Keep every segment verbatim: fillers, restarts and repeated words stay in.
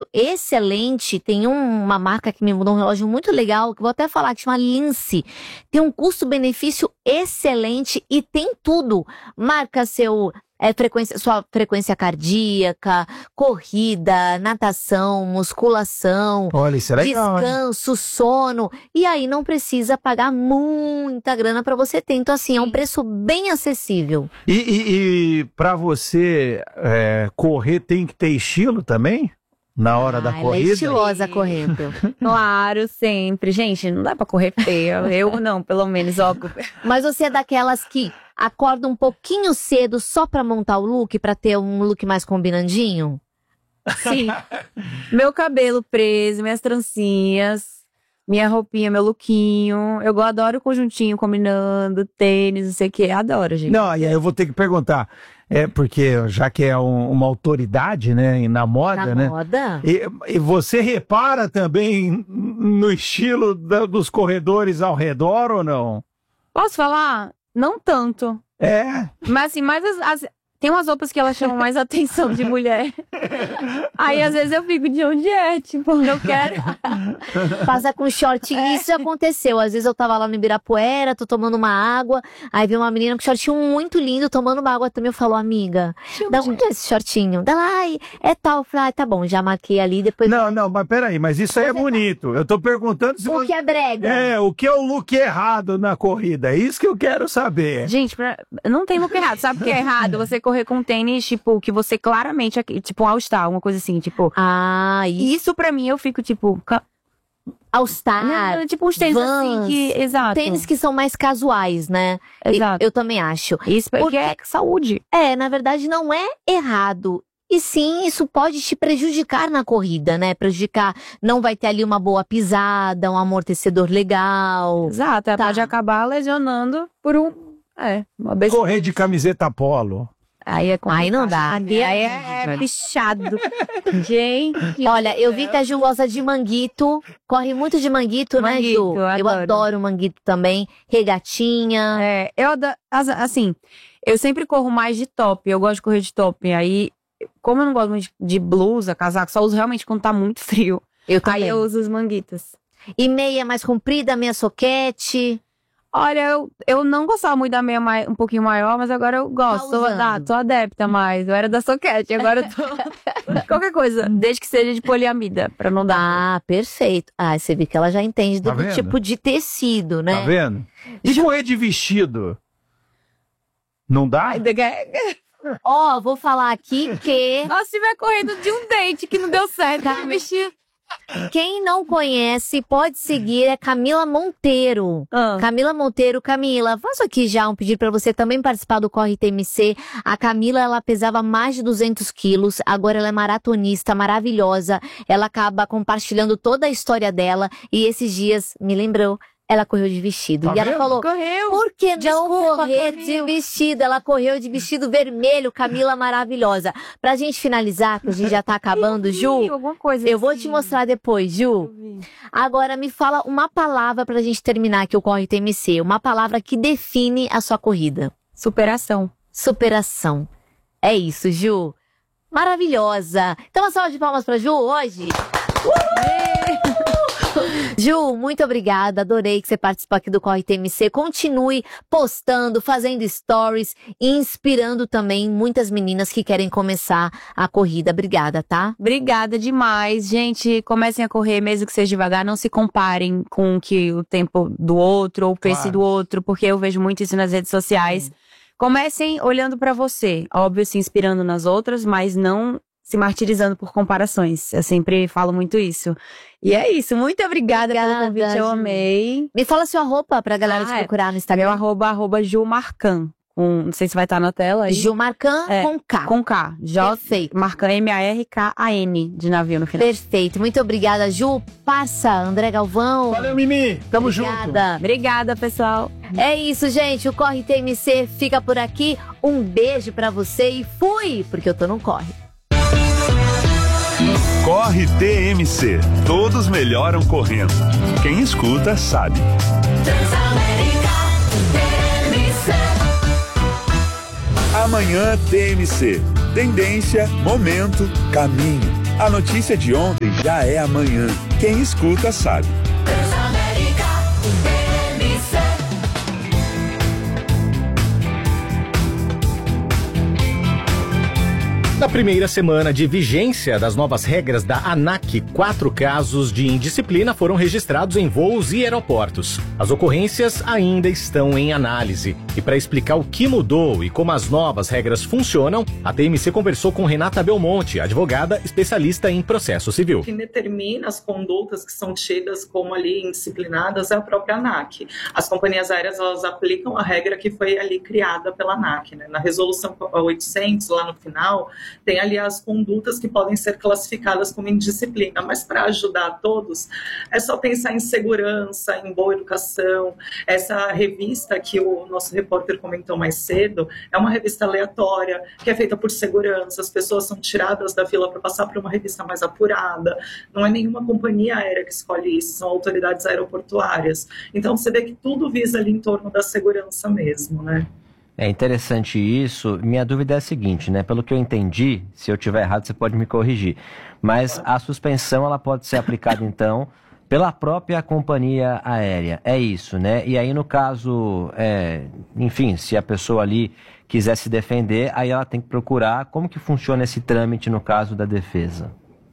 excelente. Tem um, uma marca que me mandou um relógio muito legal, que vou até falar, que chama Lince. Tem um custo-benefício excelente e tem tudo. Marca seu... É, frequência, sua frequência cardíaca, corrida, natação, musculação, Olha, isso é legal, descanso, hein? Sono. E aí não precisa pagar muita grana pra você ter. Então, assim, é um preço bem acessível. E, e, e pra você é, correr, tem que ter estilo também? Na hora ah, da ela corrida? É estilosa correndo. Claro, sempre. Gente, não dá pra correr feia. Eu não, pelo menos, ó. Mas você é daquelas que acorda um pouquinho cedo só pra montar o look, pra ter um look mais combinandinho? Sim. Meu cabelo preso, minhas trancinhas, minha roupinha, meu lookinho. Eu adoro o conjuntinho combinando, tênis, não sei o que. Adoro, gente. Não, e aí eu vou ter que perguntar. É porque, já que é um, uma autoridade, né, na moda, Na né? moda? E, e você repara também no estilo da, dos corredores ao redor ou não? Posso falar? Não tanto. É. Mas assim, mais as, as- tem umas roupas que elas chamam mais atenção de mulher. Aí às vezes eu fico de onde é, tipo, eu quero. Passa com shortinho. Isso já aconteceu. Às vezes eu tava lá no Ibirapuera, tô tomando uma água, aí vi uma menina com shortinho muito lindo, tomando uma água também. Eu falo, amiga, da onde é esse shortinho? Dela, ai, é tal. Eu falei, ah, tá bom, já marquei ali, depois... Não, não, mas peraí, mas isso aí é bonito. Eu tô perguntando se O que é brega? É, o que é o look errado na corrida? É isso que eu quero saber. Gente, pra- não tem look errado. Sabe o que é errado? Você correr com tênis, tipo, que você claramente, tipo, um All-Star, uma coisa assim, tipo. Ah, isso. Isso pra mim eu fico, tipo. ca- All-Star, Não, tipo, uns tênis assim Vans, que. Exato. tênis que são mais casuais, né? E- Exato. Eu também acho. Isso porque Porque- é saúde. É, na verdade não é errado. E sim, isso pode te prejudicar na corrida, né? Prejudicar, não vai ter ali uma boa pisada, um amortecedor legal. Exato. Tá. Pode acabar lesionando por um. É, uma besteira. Correr de camiseta polo. Aí é complicado. Aí não dá. Aí é, é pichado. Gente. Olha, eu vi que a Ju gosta de manguito, corre muito de manguito, né, Manguito, Ju? eu Eu adoro. adoro manguito também, regatinha. É, eu adoro, as- assim, eu sempre corro mais de top. Eu gosto de correr de top. Aí, como eu não gosto muito de- de blusa, casaco, só uso realmente quando tá muito frio. Eu também. Aí eu uso os manguitos. E meia mais comprida, meia soquete. Olha, eu, eu não gostava muito da meia mai- um pouquinho maior, mas agora eu gosto. Tá Tô, usando. ah, tô adepta mais. Eu era da soquete, agora eu tô. Qualquer coisa, desde que seja de poliamida, pra não dar. Ah, perfeito. Ah, você vê que ela já entende do Tá vendo? tipo de tecido, né? Tá vendo? E correr de vestido? Não dá? Ó, vou falar aqui que Nossa, se tiver correndo de um date que não deu certo, tá vestido. quem não conhece pode seguir é Camila Monteiro. Ah. Camila Monteiro, Camila, faço aqui já um pedido pra você também participar do Corre T M C. A Camila, ela pesava mais de duzentos quilos, agora ela é maratonista, maravilhosa. Ela acaba compartilhando toda a história dela e esses dias, me lembrou, ela correu de vestido. Tá e ela vendo? falou, Correu. por que não Desculpa, correr correu. de vestido? Ela correu de vestido vermelho, Camila maravilhosa. Pra gente finalizar, que a gente já tá acabando, Ju, Alguma coisa eu vou te assim. mostrar depois, Ju. Eu vi. Agora me fala uma palavra pra gente terminar aqui o Corre T M C. Uma palavra que define a sua corrida. Superação. Superação. É isso, Ju. Maravilhosa. Então uma salva de palmas pra Ju hoje. Ju, muito obrigada. Adorei que você participou aqui do Corre T M C. Continue postando, fazendo stories e inspirando também muitas meninas que querem começar a corrida. Obrigada, tá? Obrigada demais. Gente, comecem a correr, mesmo que seja devagar. Não se comparem com o que o tempo do outro ou o pace Claro. do outro, porque eu vejo muito isso nas redes sociais. Comecem olhando pra você. Óbvio, se inspirando nas outras, mas não se martirizando por comparações. Eu sempre falo muito isso. E é isso. Muito obrigada, Obrigada, pelo convite. Eu Ju. amei. Me fala sua roupa pra galera te Ah, é. procurar no Meu Instagram. arroba, arroba Ju Marcan. Com, não sei se vai estar na tela aí. Ju Marcan É, com K. Com K. J. Perfeito. Marcan, M A R K A N, de navio no final. Perfeito. Muito obrigada, Ju. Passa, André Galvão. Valeu, Mimi. Tamo junto. Obrigada. Obrigada, pessoal. É isso, gente. O Corre T M C fica por aqui. Um beijo pra você e fui, porque eu tô no corre. Corre T M C. Todos melhoram correndo. Quem escuta sabe. Amanhã T M C. Tendência, momento, caminho. A notícia de ontem já é amanhã. Quem escuta sabe. Na primeira semana de vigência das novas regras da ANAC, quatro casos de indisciplina foram registrados em voos e aeroportos. As ocorrências ainda estão em análise. E para explicar o que mudou e como as novas regras funcionam, a T M C conversou com Renata Belmonte, advogada especialista em processo civil. Quem determina as condutas que são tidas como ali indisciplinadas é a própria ANAC. As companhias aéreas, elas aplicam a regra que foi ali criada pela ANAC, né? Na resolução oitocentos, lá no final, tem ali as condutas que podem ser classificadas como indisciplina, mas para ajudar a todos, é só pensar em segurança, em boa educação. Essa revista que o nosso repórter comentou mais cedo, é uma revista aleatória, que é feita por segurança, as pessoas são tiradas da fila para passar para uma revista mais apurada, não é nenhuma companhia aérea que escolhe isso, são autoridades aeroportuárias. Então você vê que tudo visa ali em torno da segurança mesmo, né? É interessante isso. Minha dúvida é a seguinte, né? Pelo que eu entendi, se eu estiver errado, você pode me corrigir. Mas a suspensão, ela pode ser aplicada, então, pela própria companhia aérea. É isso, né? E aí, no caso, é, enfim, se a pessoa ali quiser se defender, aí ela tem que procurar como que funciona esse trâmite no caso da defesa.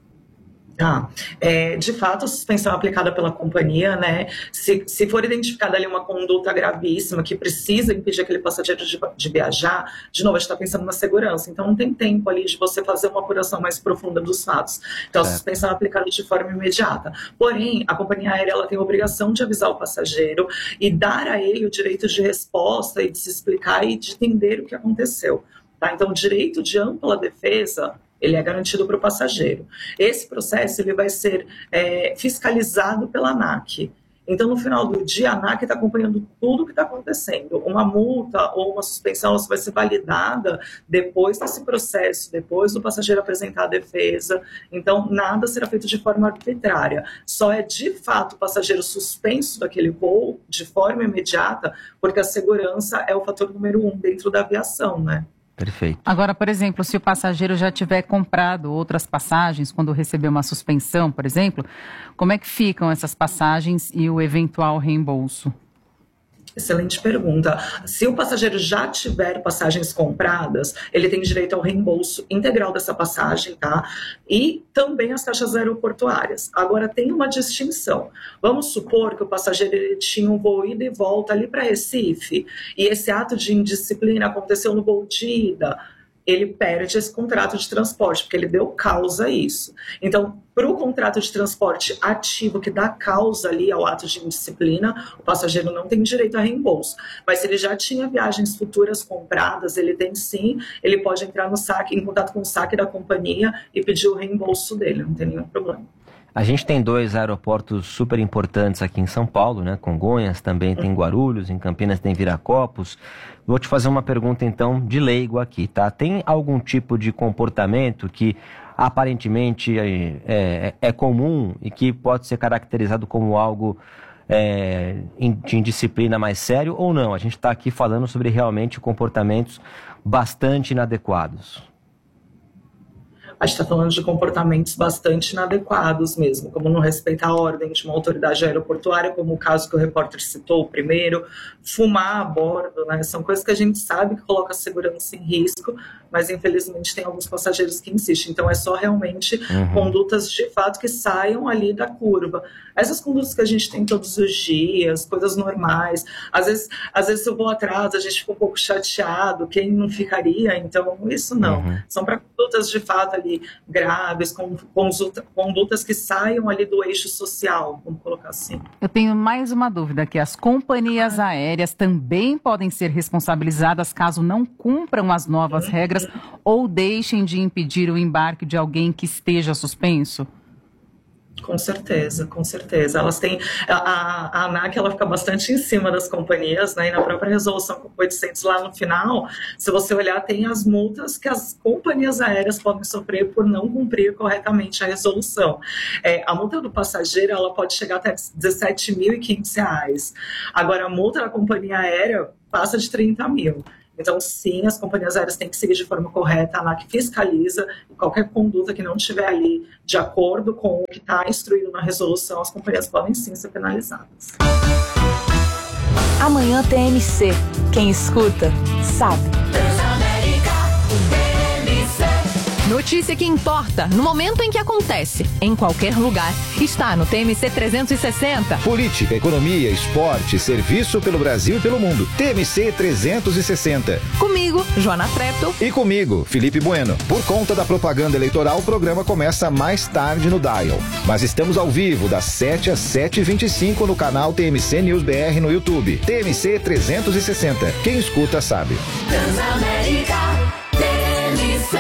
Ah, é, de fato, a suspensão é aplicada pela companhia, né? Se, se for identificada ali uma conduta gravíssima que precisa impedir aquele passageiro de, de viajar, de novo, a gente está pensando na segurança, então não tem tempo ali de você fazer uma apuração mais profunda dos fatos. Então, a suspensão é aplicada de forma imediata. Porém, a companhia aérea ela tem a obrigação de avisar o passageiro e dar a ele o direito de resposta e de se explicar e de entender o que aconteceu. Tá? Então, o direito de ampla defesa ele é garantido para o passageiro. Esse processo ele vai ser é, fiscalizado pela ANAC. Então, no final do dia, a ANAC está acompanhando tudo o que está acontecendo. Uma multa ou uma suspensão vai ser validada depois desse processo, depois do passageiro apresentar a defesa. Então, nada será feito de forma arbitrária. Só é, de fato, o passageiro suspenso daquele voo de forma imediata, porque a segurança é o fator número um dentro da aviação, né? Perfeito. Agora, por exemplo, se o passageiro já tiver comprado outras passagens, quando receber uma suspensão, por exemplo, como é que ficam essas passagens e o eventual reembolso? Excelente pergunta. Se o passageiro já tiver passagens compradas, ele tem direito ao reembolso integral dessa passagem, tá? E também as taxas aeroportuárias. Agora, tem uma distinção. Vamos supor que o passageiro ele tinha um voo ida e volta ali para Recife, e esse ato de indisciplina aconteceu no voo de ida. Ele perde esse contrato de transporte, porque ele deu causa a isso. Então, para o contrato de transporte ativo que dá causa ali ao ato de indisciplina, o passageiro não tem direito a reembolso. Mas se ele já tinha viagens futuras compradas, ele tem sim, ele pode entrar no saque, em contato com o saque da companhia e pedir o reembolso dele, não tem nenhum problema. A gente tem dois aeroportos super importantes aqui em São Paulo, né? Congonhas, também tem Guarulhos, em Campinas tem Viracopos. Vou te fazer uma pergunta, então, de leigo aqui, tá? Tem algum tipo de comportamento que aparentemente é, é, é comum e que pode ser caracterizado como algo é, de indisciplina mais sério ou não? A gente está aqui falando sobre realmente comportamentos bastante inadequados. A gente está falando de comportamentos bastante inadequados mesmo, como não respeitar a ordem de uma autoridade aeroportuária, como o caso que o repórter citou o primeiro, fumar a bordo, né? São coisas que a gente sabe que coloca a segurança em risco, mas infelizmente tem alguns passageiros que insistem. Então é só realmente uhum. condutas de fato que saiam ali da curva. Essas condutas que a gente tem todos os dias, coisas normais, às vezes, às vezes eu vou atrás, a gente fica um pouco chateado, quem não ficaria? Então isso não. Uhum. São para condutas de fato ali graves, com condutas que saiam ali do eixo social, vamos colocar assim. Eu tenho mais uma dúvida, que as companhias ah. aéreas também podem ser responsabilizadas caso não cumpram as novas uhum. regras ou deixem de impedir o embarque de alguém que esteja suspenso? Com certeza, com certeza. Elas têm, a, a ANAC ela fica bastante em cima das companhias, né? E na própria resolução oitocentos lá no final, se você olhar, tem as multas que as companhias aéreas podem sofrer por não cumprir corretamente a resolução. É, a multa do passageiro ela pode chegar até dezessete mil e quinhentos reais. Agora, a multa da companhia aérea passa de trinta mil. Então, sim, as companhias aéreas têm que seguir de forma correta, a ANAC fiscaliza, e qualquer conduta que não estiver ali de acordo com o que está instruído na resolução, as companhias podem sim ser penalizadas. Amanhã T M C. Quem escuta, sabe. Notícia que importa, no momento em que acontece, em qualquer lugar, está no T M C trezentos e sessenta. Política, economia, esporte, serviço pelo Brasil e pelo mundo. T M C trezentos e sessenta. Comigo, Joana Trepto. E comigo, Felipe Bueno. Por conta da propaganda eleitoral, o programa começa mais tarde no Dial. Mas estamos ao vivo, das sete às sete e vinte e cinco no canal T M C News B R no YouTube. T M C trezentos e sessenta. Quem escuta sabe. Transamérica, T M C.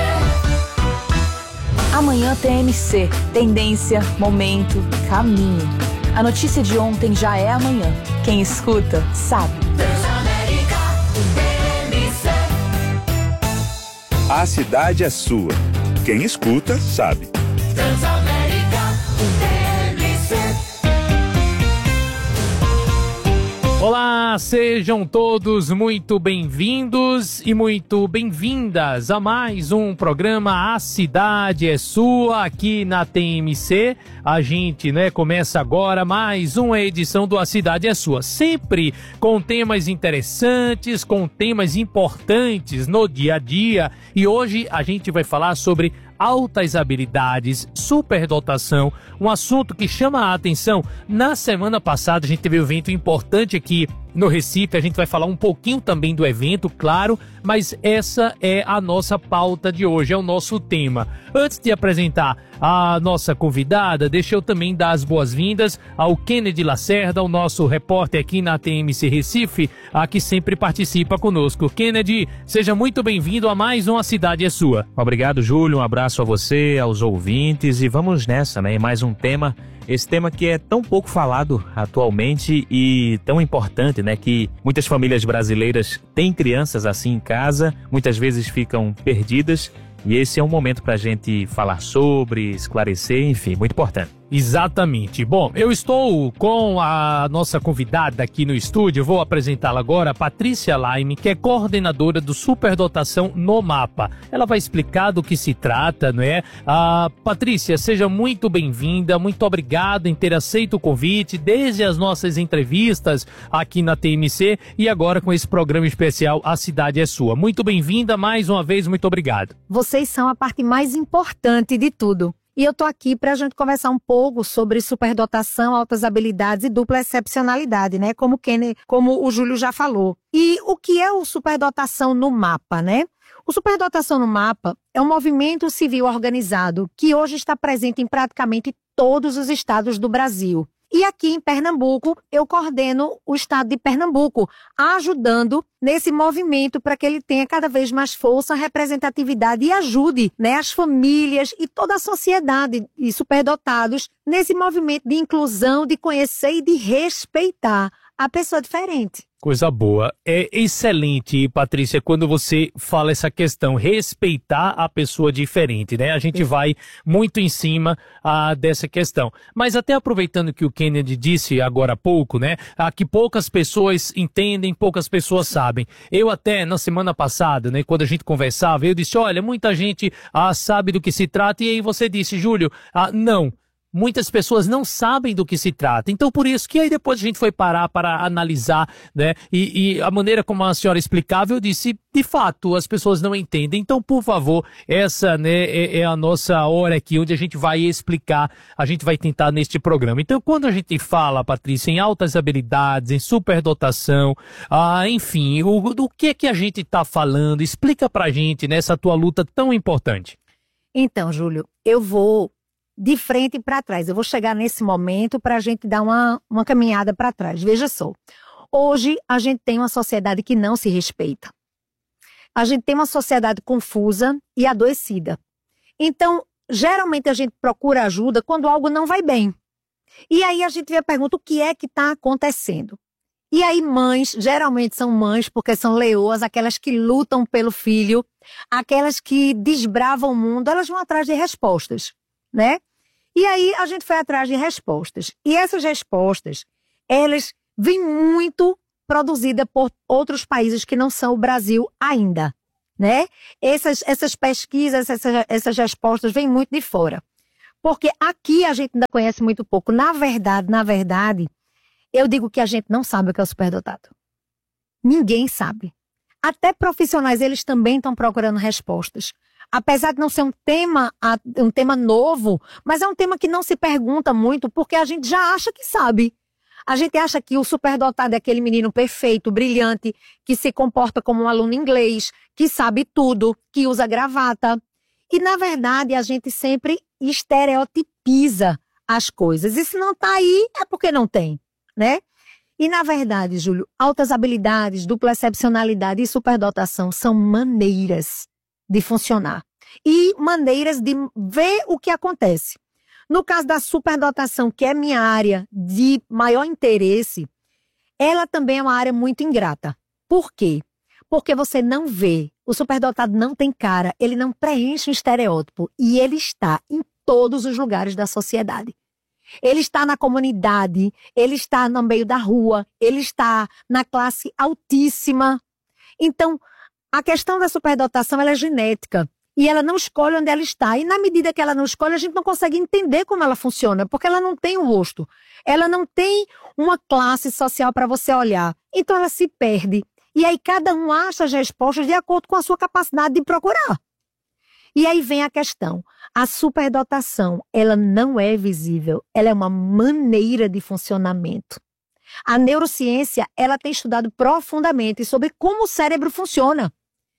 Amanhã T M C. Tendência, momento, caminho. A notícia de ontem já é amanhã. Quem escuta, sabe. Transamérica, T M C. A cidade é sua. Quem escuta, sabe. Transamérica, T M C. Olá, sejam todos muito bem-vindos e muito bem-vindas a mais um programa A Cidade é Sua aqui na T M C. A gente, né, começa agora mais uma edição do A Cidade é Sua, sempre com temas interessantes, com temas importantes no dia a dia. E hoje a gente vai falar sobre altas habilidades, superdotação, um assunto que chama a atenção. Na semana passada a gente teve um evento importante aqui no Recife, a gente vai falar um pouquinho também do evento, claro, mas essa é a nossa pauta de hoje, é o nosso tema. Antes de apresentar a nossa convidada, deixa eu também dar as boas-vindas ao Kennedy Lacerda, o nosso repórter aqui na T M C Recife, a que sempre participa conosco. Kennedy, seja muito bem-vindo a mais um A Cidade é Sua. Obrigado, Júlio, um abraço a você, aos ouvintes, e vamos nessa, né? Mais um tema, esse tema que é tão pouco falado atualmente e tão importante, né? Que muitas famílias brasileiras têm crianças assim em casa, muitas vezes ficam perdidas, e esse é um momento para a gente falar sobre, esclarecer, enfim, muito importante. Exatamente. Bom, eu estou com a nossa convidada aqui no estúdio, vou apresentá-la agora, Patrícia Laime, que é coordenadora do Superdotação no Mapa. Ela vai explicar do que se trata, não é? Ah, Patrícia, seja muito bem-vinda, muito obrigado em ter aceito o convite, desde as nossas entrevistas aqui na T M C e agora com esse programa especial A Cidade é Sua. Muito bem-vinda, mais uma vez, muito obrigado. Vocês são a parte mais importante de tudo. E eu estou aqui para a gente conversar um pouco sobre superdotação, altas habilidades e dupla excepcionalidade, né? Como, Kenny, como o Júlio já falou. E o que é o superdotação no mapa, né? O Superdotação no Mapa é um movimento civil organizado que hoje está presente em praticamente todos os estados do Brasil. E aqui em Pernambuco, eu coordeno o estado de Pernambuco, ajudando nesse movimento para que ele tenha cada vez mais força, representatividade e ajude, né, as famílias e toda a sociedade e superdotados nesse movimento de inclusão, de conhecer e de respeitar a pessoa diferente. Coisa boa. É excelente, Patrícia, quando você fala essa questão, respeitar a pessoa diferente, né? A gente vai muito em cima ah, dessa questão. Mas até aproveitando que o Kennedy disse agora há pouco, né? Ah, que poucas pessoas entendem, poucas pessoas sabem. Eu até, na semana passada, né, quando a gente conversava, eu disse, olha, muita gente ah, sabe do que se trata, e aí você disse, Júlio, ah, não. Muitas pessoas não sabem do que se trata. Então, por isso que aí depois a gente foi parar para analisar, né? E, e a maneira como a senhora explicava, eu disse, de fato, as pessoas não entendem. Então, por favor, essa, né, é, é a nossa hora aqui, onde a gente vai explicar, a gente vai tentar neste programa. Então, quando a gente fala, Patrícia, em altas habilidades, em superdotação, ah, enfim, o, do que é que a gente está falando? Explica pra gente nessa tua luta tão importante. Então, Júlio, eu vou de frente para trás. Eu vou chegar nesse momento para a gente dar uma, uma caminhada para trás. Veja só, hoje a gente tem uma sociedade que não se respeita. A gente tem uma sociedade confusa e adoecida. Então, geralmente a gente procura ajuda quando algo não vai bem. E aí a gente vê a pergunta, o que é que está acontecendo? E aí mães, geralmente são mães porque são leoas, aquelas que lutam pelo filho, aquelas que desbravam o mundo, elas vão atrás de respostas, né? E aí a gente foi atrás de respostas. E essas respostas, elas vêm muito produzida por outros países que não são o Brasil ainda, né? Essas, essas pesquisas, essas, essas respostas vêm muito de fora. Porque aqui a gente ainda conhece muito pouco. Na verdade, na verdade, eu digo que a gente não sabe o que é o superdotado. Ninguém sabe. Até profissionais, eles também estão procurando respostas. Apesar de não ser um tema, um tema novo, mas é um tema que não se pergunta muito, porque a gente já acha que sabe. A gente acha que o superdotado é aquele menino perfeito, brilhante, que se comporta como um aluno inglês, que sabe tudo, que usa gravata. E, na verdade, a gente sempre estereotipiza as coisas. E se não está aí, é porque não tem, né? E, na verdade, Júlio, altas habilidades, dupla excepcionalidade e superdotação são maneiras de funcionar. E maneiras de ver o que acontece. No caso da superdotação, que é minha área de maior interesse, ela também é uma área muito ingrata. Por quê? Porque você não vê. O superdotado não tem cara, ele não preenche um estereótipo e ele está em todos os lugares da sociedade. Ele está na comunidade, ele está no meio da rua, ele está na classe altíssima. Então, a questão da superdotação ela é genética e ela não escolhe onde ela está. E na medida que ela não escolhe, a gente não consegue entender como ela funciona, porque ela não tem um rosto, ela não tem uma classe social para você olhar. Então ela se perde. E aí cada um acha as respostas de acordo com a sua capacidade de procurar. E aí vem a questão. A superdotação, ela não é visível, ela é uma maneira de funcionamento. A neurociência, ela tem estudado profundamente sobre como o cérebro funciona.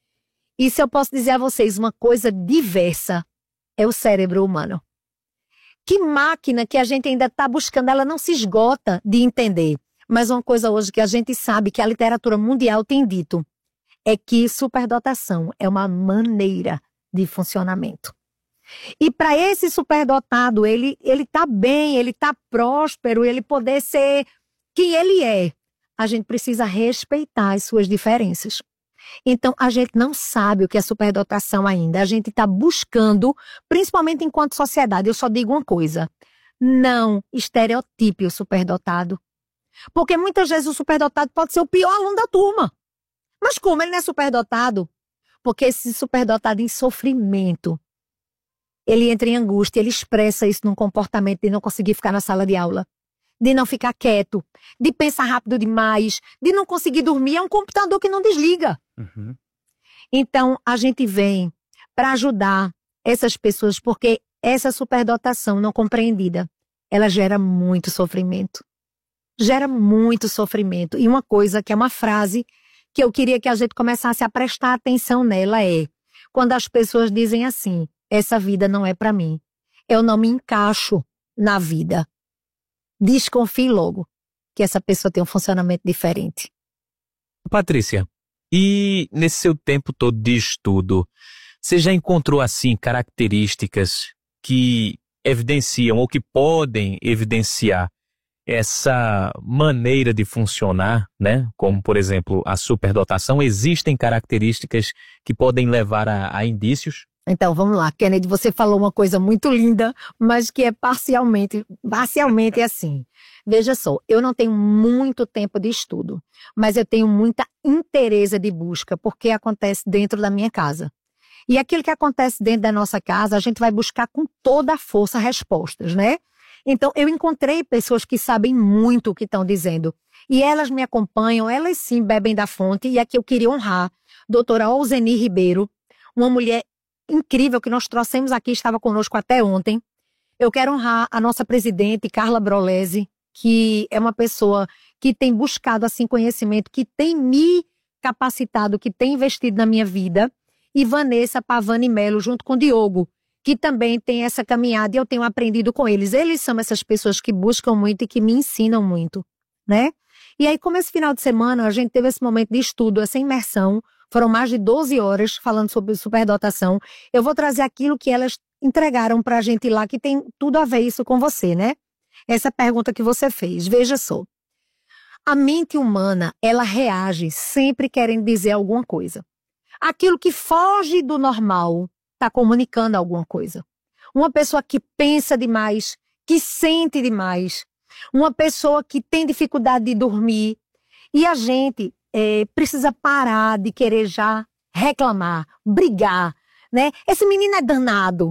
E se eu posso dizer a vocês uma coisa diversa, é o cérebro humano. Que máquina que a gente ainda está buscando, ela não se esgota de entender. Mas uma coisa hoje que a gente sabe, que a literatura mundial tem dito, é que superdotação é uma maneira de funcionamento. E para esse superdotado, ele ele tá bem, ele tá próspero, ele poder ser quem ele é, a gente precisa respeitar as suas diferenças. Então, a gente não sabe o que é superdotação ainda. A gente está buscando, principalmente enquanto sociedade, eu só digo uma coisa, não estereotipe o superdotado. Porque muitas vezes o superdotado pode ser o pior aluno da turma. Mas como ele não é superdotado? Porque esse superdotado em sofrimento, ele entra em angústia, ele expressa isso num comportamento de não conseguir ficar na sala de aula, de não ficar quieto, de pensar rápido demais, de não conseguir dormir. É um computador que não desliga. Uhum. Então, a gente vem para ajudar essas pessoas, porque essa superdotação não compreendida, ela gera muito sofrimento. Gera muito sofrimento. E uma coisa que é uma frase que eu queria que a gente começasse a prestar atenção nela é quando as pessoas dizem assim, essa vida não é para mim. Eu não me encaixo na vida. Desconfie logo que essa pessoa tem um funcionamento diferente. Patrícia, e nesse seu tempo todo de estudo, você já encontrou assim características que evidenciam ou que podem evidenciar essa maneira de funcionar, né? Como, por exemplo, a superdotação? Existem características que podem levar a, a indícios? Então, vamos lá, Kennedy, você falou uma coisa muito linda, mas que é parcialmente, parcialmente assim. Veja só, eu não tenho muito tempo de estudo, mas eu tenho muita interesse de busca, porque acontece dentro da minha casa. E aquilo que acontece dentro da nossa casa, a gente vai buscar com toda a força respostas, né? Então, eu encontrei pessoas que sabem muito o que estão dizendo. E elas me acompanham, elas sim bebem da fonte. E aqui eu queria honrar doutora Olzeni Ribeiro, uma mulher incrível que nós trouxemos aqui, estava conosco até ontem. Eu quero honrar a nossa presidente, Carla Brolesi, que é uma pessoa que tem buscado assim conhecimento, que tem me capacitado, que tem investido na minha vida. E Vanessa Pavani Melo, junto com o Diogo, que também tem essa caminhada e eu tenho aprendido com eles. Eles são essas pessoas que buscam muito e que me ensinam muito, né? E aí, como esse final de semana, a gente teve esse momento de estudo, essa imersão, foram mais de doze horas falando sobre superdotação. Eu vou trazer aquilo que elas entregaram pra gente lá, que tem tudo a ver isso com você, né? Essa pergunta que você fez. Veja só. A mente humana, ela reage sempre querendo dizer alguma coisa. Aquilo que foge do normal está comunicando alguma coisa. Uma pessoa que pensa demais, que sente demais, uma pessoa que tem dificuldade de dormir E a gente é, precisa parar de querer já reclamar, brigar, né? Esse menino é danado.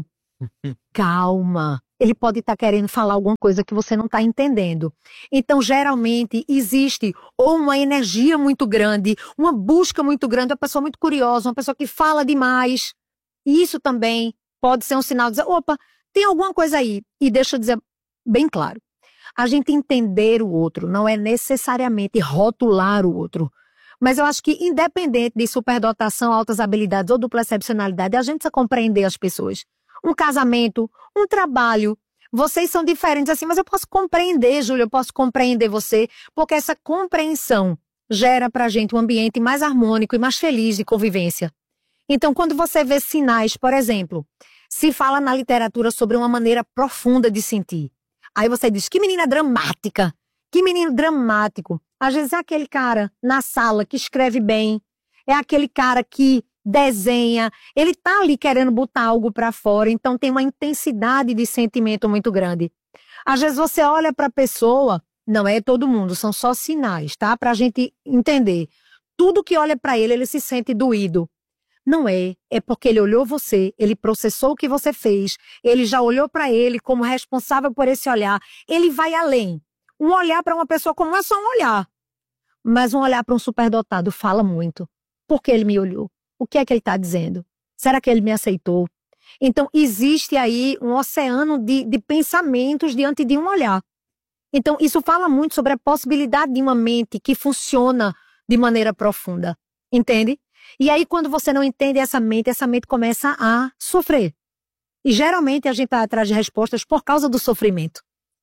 Calma. Ele pode estar querendo falar alguma coisa que você não está entendendo. Então, geralmente, existe ou uma energia muito grande, uma busca muito grande, uma pessoa muito curiosa, uma pessoa que fala demais. E isso também pode ser um sinal de dizer, opa, tem alguma coisa aí. E deixa eu dizer bem claro. A gente entender o outro não é necessariamente rotular o outro. Mas eu acho que, independente de superdotação, altas habilidades ou dupla excepcionalidade, a gente precisa compreender as pessoas. Um casamento, um trabalho. Vocês são diferentes assim, mas eu posso compreender, Júlia, eu posso compreender você, porque essa compreensão gera pra gente um ambiente mais harmônico e mais feliz de convivência. Então, quando você vê sinais, por exemplo, se fala na literatura sobre uma maneira profunda de sentir. Aí você diz, que menina dramática, que menino dramático. Às vezes é aquele cara na sala que escreve bem, é aquele cara que desenha, ele tá ali querendo botar algo para fora, então tem uma intensidade de sentimento muito grande. Às vezes você olha para a pessoa, não é todo mundo, são só sinais, tá? Pra gente entender. Tudo que olha para ele, ele se sente doído. Não é, é porque ele olhou você, ele processou o que você fez, ele já olhou para ele como responsável por esse olhar, ele vai além. Um olhar para uma pessoa como não é só um olhar, mas um olhar para um superdotado fala muito. Por que ele me olhou? O que é que ele está dizendo? Será que ele me aceitou? Então, existe aí um oceano de, de pensamentos diante de um olhar. Então, isso fala muito sobre a possibilidade de uma mente que funciona de maneira profunda. Entende? E aí, quando você não entende essa mente, essa mente começa a sofrer. E, geralmente, a gente está atrás de respostas por causa do sofrimento.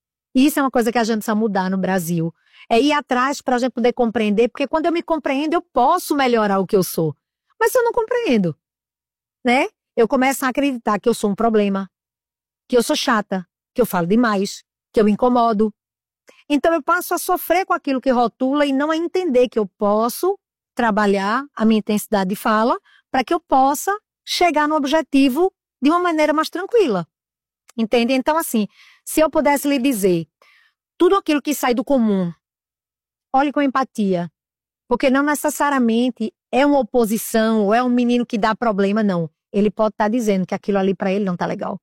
E isso é uma coisa que a gente precisa mudar no Brasil. É ir atrás para a gente poder compreender, porque quando eu me compreendo, eu posso melhorar o que eu sou. Mas se eu não compreendo, né? Eu começo a acreditar que eu sou um problema, que eu sou chata, que eu falo demais, que eu incomodo. Então eu passo a sofrer com aquilo que rotula e não a entender que eu posso trabalhar a minha intensidade de fala para que eu possa chegar no objetivo de uma maneira mais tranquila. Entende? Então, assim, se eu pudesse lhe dizer tudo aquilo que sai do comum, olhe com empatia, porque não necessariamente é uma oposição ou é um menino que dá problema, não. Ele pode estar dizendo que aquilo ali para ele não está legal.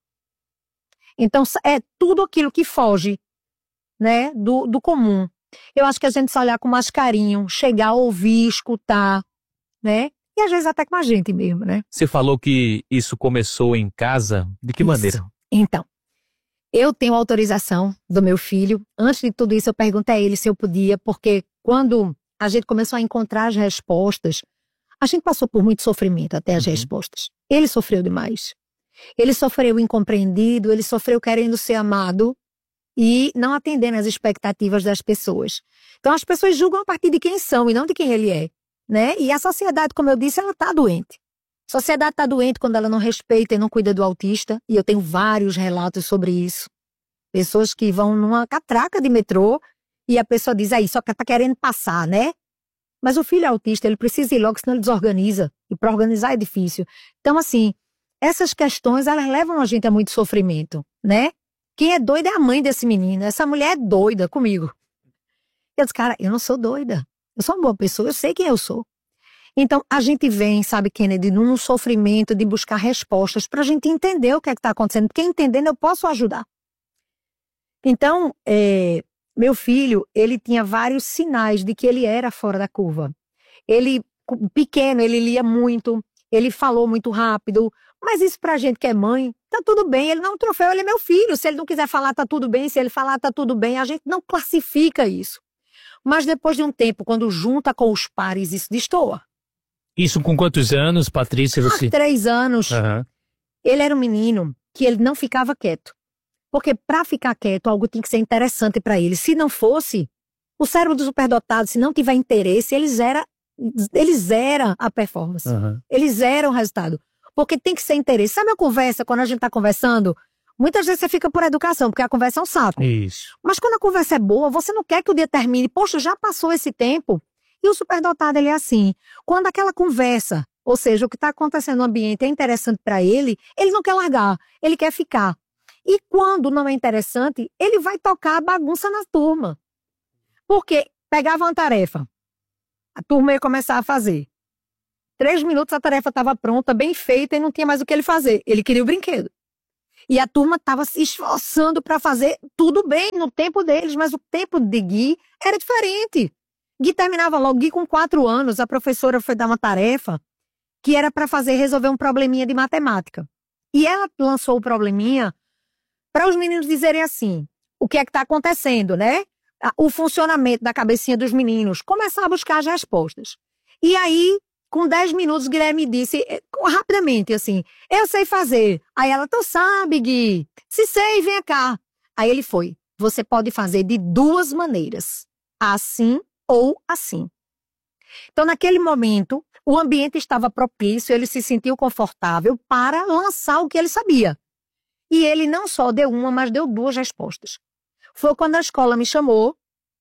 Então, é tudo aquilo que foge, né, do, do comum. Eu acho que a gente precisa olhar com mais carinho, chegar, ouvir, escutar, né? E às vezes até com a gente mesmo, né? Você falou que isso começou em casa. De que Isso. maneira? Então, eu tenho autorização do meu filho. Antes de tudo isso, eu perguntei a ele se eu podia, porque quando a gente começou a encontrar as respostas, a gente passou por muito sofrimento até as uhum. respostas. Ele sofreu demais. Ele sofreu incompreendido, ele sofreu querendo ser amado e não atendendo às expectativas das pessoas. Então as pessoas julgam a partir de quem são e não de quem ele é, né? E a sociedade, como eu disse, ela está doente. A sociedade está doente quando ela não respeita e não cuida do autista, e eu tenho vários relatos sobre isso. Pessoas que vão numa catraca de metrô e a pessoa diz, aí, só que tá querendo passar, né? Mas o filho autista, ele precisa ir logo, senão ele desorganiza. E para organizar é difícil. Então, assim, essas questões, elas levam a gente a muito sofrimento, né? Quem é doida é a mãe desse menino. Essa mulher é doida comigo. Eu disse, cara, eu não sou doida. Eu sou uma boa pessoa, eu sei quem eu sou. Então, a gente vem, sabe, Kennedy, num sofrimento de buscar respostas para a gente entender o que é que está acontecendo. Porque entendendo, eu posso ajudar. Então, é, meu filho, ele tinha vários sinais de que ele era fora da curva. Ele, pequeno, ele lia muito, ele falou muito rápido, mas isso pra gente que é mãe, tá tudo bem, ele não é um troféu, ele é meu filho. Se ele não quiser falar, tá tudo bem, se ele falar, tá tudo bem, a gente não classifica isso. Mas depois de um tempo, quando junta com os pares, isso destoa. Isso com quantos anos, Patrícia? Você... Há três anos. Uhum. Ele era um menino que ele não ficava quieto. Porque para ficar quieto, algo tem que ser interessante para ele. Se não fosse, o cérebro do superdotado, se não tiver interesse, ele zera, ele zera a performance. Uhum. Ele zera o resultado. Porque tem que ser interesse. Sabe a conversa, quando a gente está conversando? Muitas vezes você fica por educação, porque a conversa é um saco. Isso. Mas quando a conversa é boa, você não quer que o dia termine. Poxa, já passou esse tempo. E o superdotado, ele é assim. Quando aquela conversa, ou seja, o que está acontecendo no ambiente é interessante para ele, ele não quer largar, ele quer ficar. E quando não é interessante, ele vai tocar a bagunça na turma. Porque pegava uma tarefa, A turma ia começar a fazer. Três minutos a tarefa estava pronta, bem feita, e não tinha mais o que ele fazer. Ele queria o brinquedo. E a turma estava se esforçando para fazer tudo bem no tempo deles, mas o tempo de Gui era diferente. Gui terminava logo. Gui, com quatro anos, a professora foi dar uma tarefa que era para fazer resolver um probleminha de matemática. E ela lançou o probleminha para os meninos dizerem assim, o que é que está acontecendo, né? O funcionamento da cabecinha dos meninos. Começar a buscar as respostas. E aí, com dez minutos, Guilherme disse, rapidamente, assim, eu sei fazer. Aí ela, tu sabe, Gui? Se sei, vem cá. Aí ele foi, você pode fazer de duas maneiras, assim ou assim. Então, naquele momento, o ambiente estava propício, ele se sentiu confortável para lançar o que ele sabia. E ele não só deu uma, mas deu duas respostas. Foi quando a escola me chamou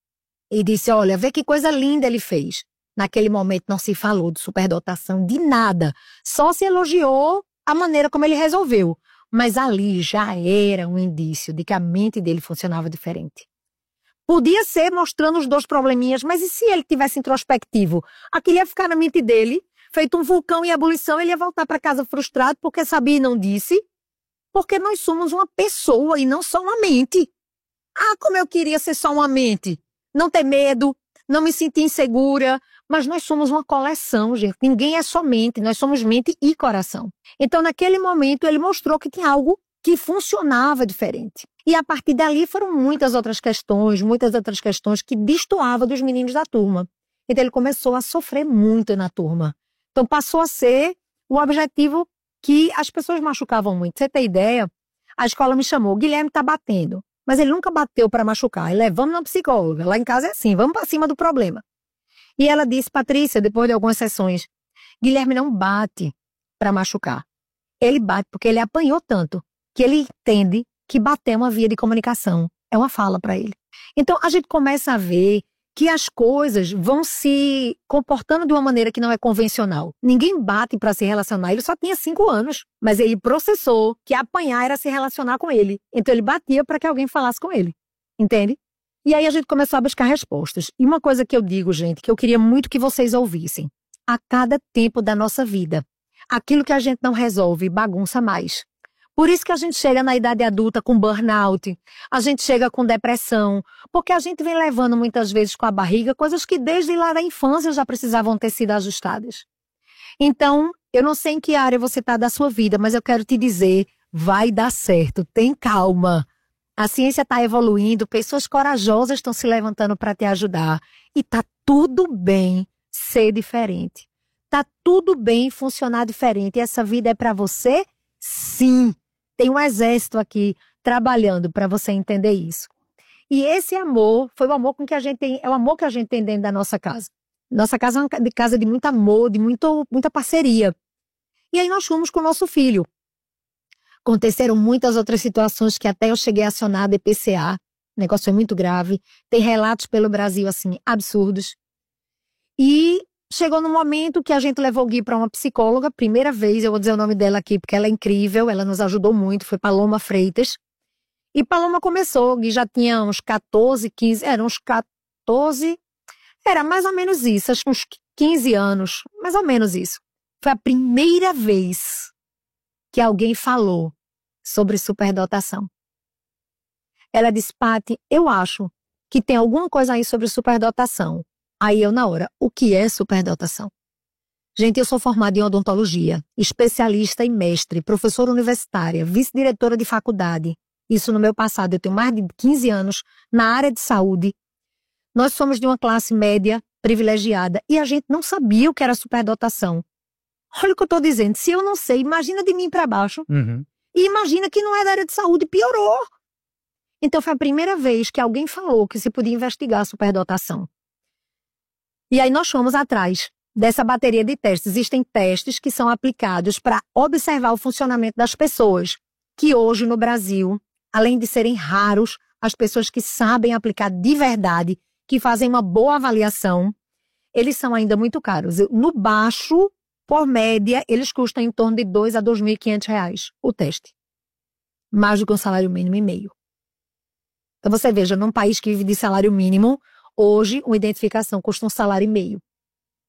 e disse, olha, vê que coisa linda ele fez. Naquele momento não se falou de superdotação, de nada. Só se elogiou a maneira como ele resolveu. Mas ali já era um indício de que a mente dele funcionava diferente. Podia ser mostrando os dois probleminhas, mas e se ele tivesse introspectivo? Aquilo ia ficar na mente dele, feito um vulcão em ebulição, ele ia voltar para casa frustrado porque sabia e não disse. Porque nós somos uma pessoa e não só uma mente. Ah, como eu queria ser só uma mente. Não ter medo, não me sentir insegura, mas nós somos uma coleção, gente. Ninguém é só mente, nós somos mente e coração. Então, naquele momento, ele mostrou que tinha algo que funcionava diferente. E a partir dali foram muitas outras questões, muitas outras questões que destoavam dos meninos da turma. Então, ele começou a sofrer muito na turma. Então, passou a ser o objetivo que as pessoas machucavam muito. Você tem ideia? A escola me chamou, Guilherme tá batendo. Mas ele nunca bateu para machucar. Ele levamos na psicóloga. Lá em casa é assim, vamos para cima do problema. E ela disse, Patrícia, depois de algumas sessões, Guilherme não bate para machucar. Ele bate porque ele apanhou tanto que ele entende que bater é uma via de comunicação. É uma fala para ele. Então, a gente começa a ver que as coisas vão se comportando de uma maneira que não é convencional. Ninguém bate para se relacionar. Ele só tinha cinco anos, mas ele processou que apanhar era se relacionar com ele. Então, ele batia para que alguém falasse com ele. Entende? E aí a gente começou a buscar respostas. E uma coisa que eu digo, gente, que eu queria muito que vocês ouvissem. A cada tempo da nossa vida, aquilo que a gente não resolve bagunça mais. Por isso que a gente chega na idade adulta com burnout, a gente chega com depressão, porque a gente vem levando muitas vezes com a barriga coisas que desde lá da infância já precisavam ter sido ajustadas. Então, eu não sei em que área você está da sua vida, mas eu quero te dizer, vai dar certo, tem calma. A ciência está evoluindo, pessoas corajosas estão se levantando para te ajudar. E tá tudo bem ser diferente. Tá tudo bem funcionar diferente. E essa vida é para você? Sim. Tem um exército aqui trabalhando para você entender isso. E esse amor foi o amor com que a gente tem, é o amor que a gente tem dentro da nossa casa. Nossa casa é uma casa de muito amor, de muito, muita parceria. E aí nós fomos com o nosso filho. Aconteceram muitas outras situações que até eu cheguei a acionar a D P C A. O negócio foi muito grave. Tem relatos pelo Brasil, assim, absurdos. E chegou no momento que a gente levou o Gui para uma psicóloga, primeira vez, eu vou dizer o nome dela aqui, porque ela é incrível, ela nos ajudou muito, foi Paloma Freitas. E Paloma começou, o Gui já tinha uns quatorze, quinze, era uns quatorze, era mais ou menos isso, acho que uns quinze anos, mais ou menos isso. Foi a primeira vez que alguém falou sobre superdotação. Ela disse, Paty, eu acho que tem alguma coisa aí sobre superdotação. Aí eu, na hora, o que é superdotação? Gente, eu sou formada em odontologia, especialista e mestre, professora universitária, vice-diretora de faculdade. Isso no meu passado, eu tenho mais de quinze anos na área de saúde. Nós somos de uma classe média privilegiada e a gente não sabia o que era superdotação. Olha o que eu estou dizendo, se eu não sei, imagina de mim para baixo. Uhum. E imagina que não é da área de saúde, piorou. Então foi a primeira vez que alguém falou que se podia investigar a superdotação. E aí nós fomos atrás dessa bateria de testes. Existem testes que são aplicados para observar o funcionamento das pessoas, que hoje no Brasil, além de serem raros, as pessoas que sabem aplicar de verdade, que fazem uma boa avaliação, eles são ainda muito caros. No baixo, por média, eles custam em torno de dois a dois mil e quinhentos reais o teste. Mais do que um salário mínimo e meio. Então você veja, num país que vive de salário mínimo, hoje uma identificação custa um salário e meio.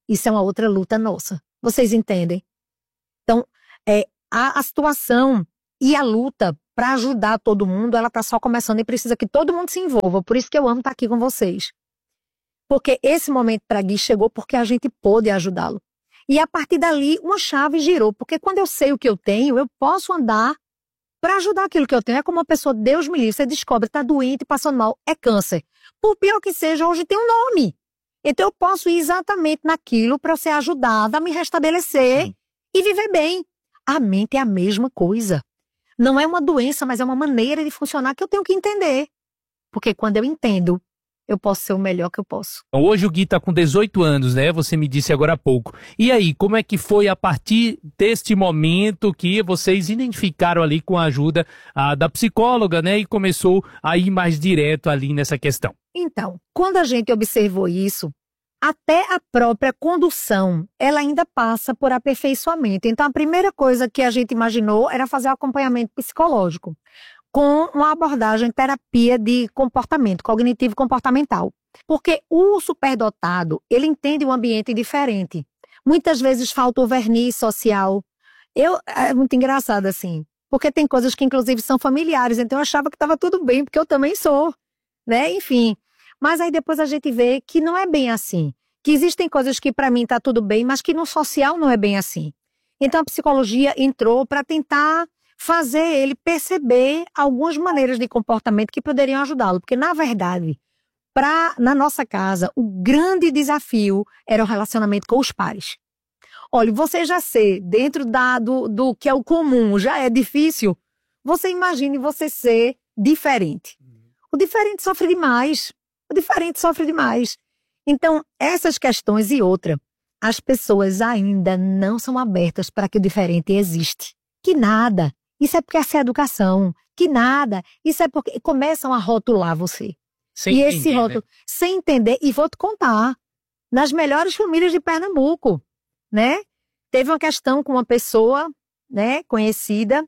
Isso é uma outra luta nossa. Vocês entendem? Então, é, a, a situação e a luta para ajudar todo mundo, ela está só começando e precisa que todo mundo se envolva. Por isso que eu amo estar aqui com vocês. Porque esse momento para Gui chegou porque a gente pôde ajudá-lo. E a partir dali, uma chave girou. Porque quando eu sei o que eu tenho, eu posso andar para ajudar aquilo que eu tenho. É como uma pessoa, Deus me livre, você descobre, está doente, passando mal, é câncer. Por pior que seja, hoje tem um nome. Então eu posso ir exatamente naquilo para ser ajudada a me restabelecer Sim. e viver bem. A mente é a mesma coisa. Não é uma doença, mas é uma maneira de funcionar que eu tenho que entender. Porque quando eu entendo, eu posso ser o melhor que eu posso. Hoje o Gui está com dezoito anos, né? Você me disse agora há pouco. E aí, como é que foi a partir deste momento que vocês identificaram ali com a ajuda a, da psicóloga, né? E começou a ir mais direto ali nessa questão? Então, quando a gente observou isso, até a própria condução, ela ainda passa por aperfeiçoamento. Então, a primeira coisa que a gente imaginou era fazer o acompanhamento psicológico, com uma abordagem terapia de comportamento, cognitivo-comportamental. Porque o superdotado, ele entende um ambiente diferente. Muitas vezes falta o verniz social. Eu, é muito engraçado assim, porque tem coisas que inclusive são familiares, então eu achava que estava tudo bem, porque eu também sou, né? Enfim, mas aí depois a gente vê que não é bem assim. Que existem coisas que para mim está tudo bem, mas que no social não é bem assim. Então a psicologia entrou para tentar fazer ele perceber algumas maneiras de comportamento que poderiam ajudá-lo. Porque, na verdade, pra, na nossa casa, o grande desafio era o relacionamento com os pares. Olha, você já ser dentro da, do, do que é o comum, já é difícil. Você imagine você ser diferente. O diferente sofre demais. O diferente sofre demais. Então, essas questões e outra, as pessoas ainda não são abertas para que o diferente existe. Que nada. Isso é porque essa é a educação. Que nada. Isso é porque começam a rotular você. Sem e entender, esse rótulo, né? Sem entender. E vou te contar. Nas melhores famílias de Pernambuco, né? Teve uma questão com uma pessoa, né, conhecida,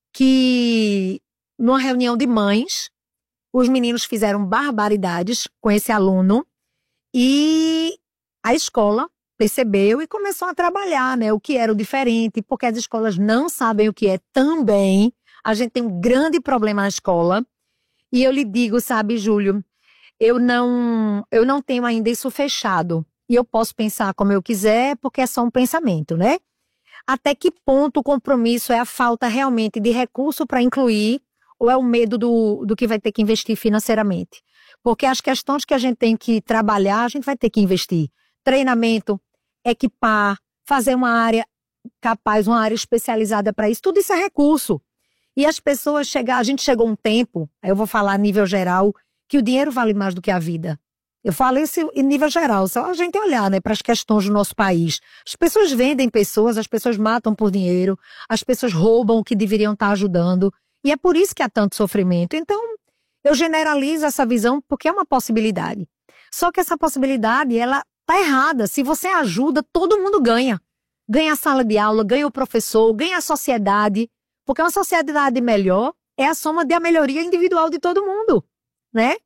que numa reunião de mães, os meninos fizeram barbaridades com esse aluno e a escola percebeu e começou a trabalhar, né, o que era o diferente, porque as escolas não sabem o que é também. A gente tem um grande problema na escola. E eu lhe digo, sabe, Júlio, eu não, eu não tenho ainda isso fechado. E eu posso pensar como eu quiser, porque é só um pensamento, né? Até que ponto o compromisso é a falta realmente de recurso para incluir ou é o medo do, do que vai ter que investir financeiramente? Porque as questões que a gente tem que trabalhar, a gente vai ter que investir. Treinamento, equipar, fazer uma área capaz, uma área especializada para isso, tudo isso é recurso. E as pessoas chegar, a gente chegou um tempo, aí eu vou falar a nível geral, que o dinheiro vale mais do que a vida. Eu falo isso em nível geral, só a gente olhar, né, para as questões do nosso país. As pessoas vendem pessoas, as pessoas matam por dinheiro, as pessoas roubam o que deveriam estar ajudando, e é por isso que há tanto sofrimento. Então, eu generalizo essa visão porque é uma possibilidade. Só que essa possibilidade, ela tá errada. Se você ajuda, todo mundo ganha. Ganha a sala de aula, ganha o professor, ganha a sociedade. Porque uma sociedade melhor é a soma da melhoria individual de todo mundo, né?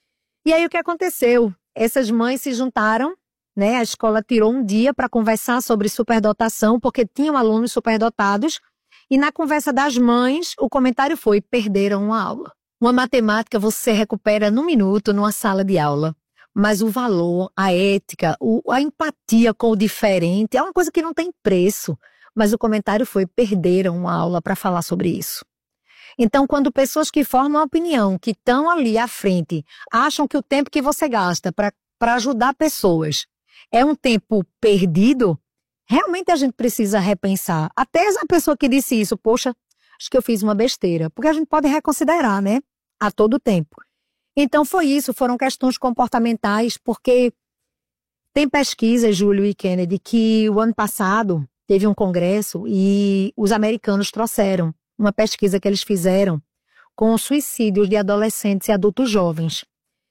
E aí o que aconteceu? Essas mães se juntaram, né? A escola tirou um dia para conversar sobre superdotação, porque tinham alunos superdotados. E na conversa das mães, o comentário foi: perderam uma aula. Uma matemática você recupera num minuto numa sala de aula. Mas o valor, a ética, o, a empatia com o diferente é uma coisa que não tem preço. Mas o comentário foi: perderam uma aula para falar sobre isso. Então, quando pessoas que formam a opinião, que estão ali à frente, acham que o tempo que você gasta para ajudar pessoas é um tempo perdido, realmente a gente precisa repensar. Até a pessoa que disse isso, poxa, acho que eu fiz uma besteira. Porque a gente pode reconsiderar, né? A todo tempo. Então foi isso, foram questões comportamentais, porque tem pesquisas, Júlio e Kennedy, que o ano passado teve um congresso e os americanos trouxeram uma pesquisa que eles fizeram com suicídios de adolescentes e adultos jovens.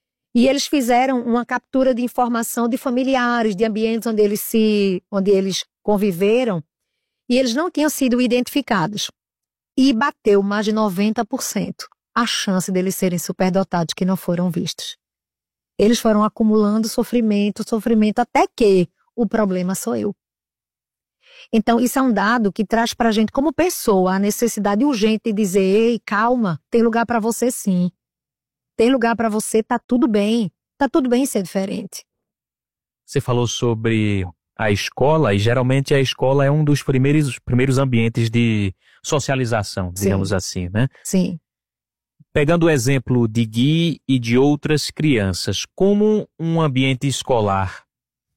E eles fizeram uma captura de informação de familiares, de ambientes onde eles, se, onde eles conviveram, e eles não tinham sido identificados. E bateu mais de noventa por cento a chance deles serem superdotados que não foram vistos. Eles foram acumulando sofrimento, sofrimento, até que o problema sou eu. Então, isso é um dado que traz para a gente, como pessoa, a necessidade urgente de dizer, ei, calma, tem lugar para você sim. Tem lugar para você, tá tudo bem. Tá tudo bem ser diferente. Você falou sobre a escola, e geralmente a escola é um dos primeiros, primeiros ambientes de socialização, digamos Sim. assim, né? Sim. Pegando o exemplo de Gui e de outras crianças, como um ambiente escolar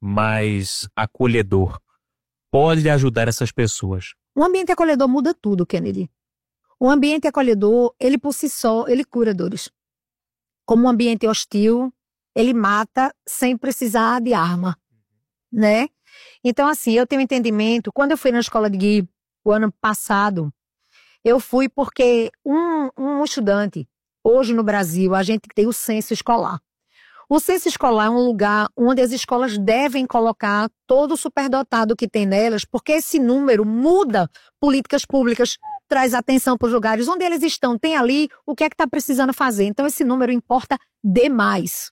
mais acolhedor pode ajudar essas pessoas? Um ambiente acolhedor muda tudo, Kennedy. Um ambiente acolhedor, ele por si só, ele cura dores. Como um ambiente hostil, ele mata sem precisar de arma, né? Então, assim, eu tenho entendimento, quando eu fui na escola de Gui, o ano passado, eu fui porque um, um estudante, hoje no Brasil, a gente tem o censo escolar. O censo escolar é um lugar onde as escolas devem colocar todo o superdotado que tem nelas, porque esse número muda políticas públicas, traz atenção para os lugares onde eles estão, tem ali o que é que está precisando fazer. Então, esse número importa demais.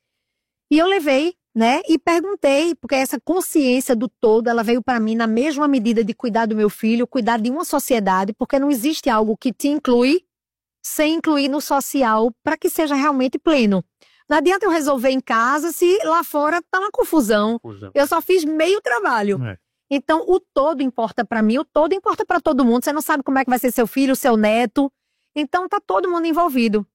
E eu levei, né, e perguntei, porque essa consciência do todo, ela veio para mim na mesma medida de cuidar do meu filho, cuidar de uma sociedade, porque não existe algo que te inclui sem incluir no social para que seja realmente pleno. Não adianta eu resolver em casa se lá fora tá uma confusão. confusão. Eu só fiz meio trabalho. É. Então, o todo importa para mim, o todo importa para todo mundo. Você não sabe como é que vai ser seu filho, seu neto. Então, tá todo mundo envolvido.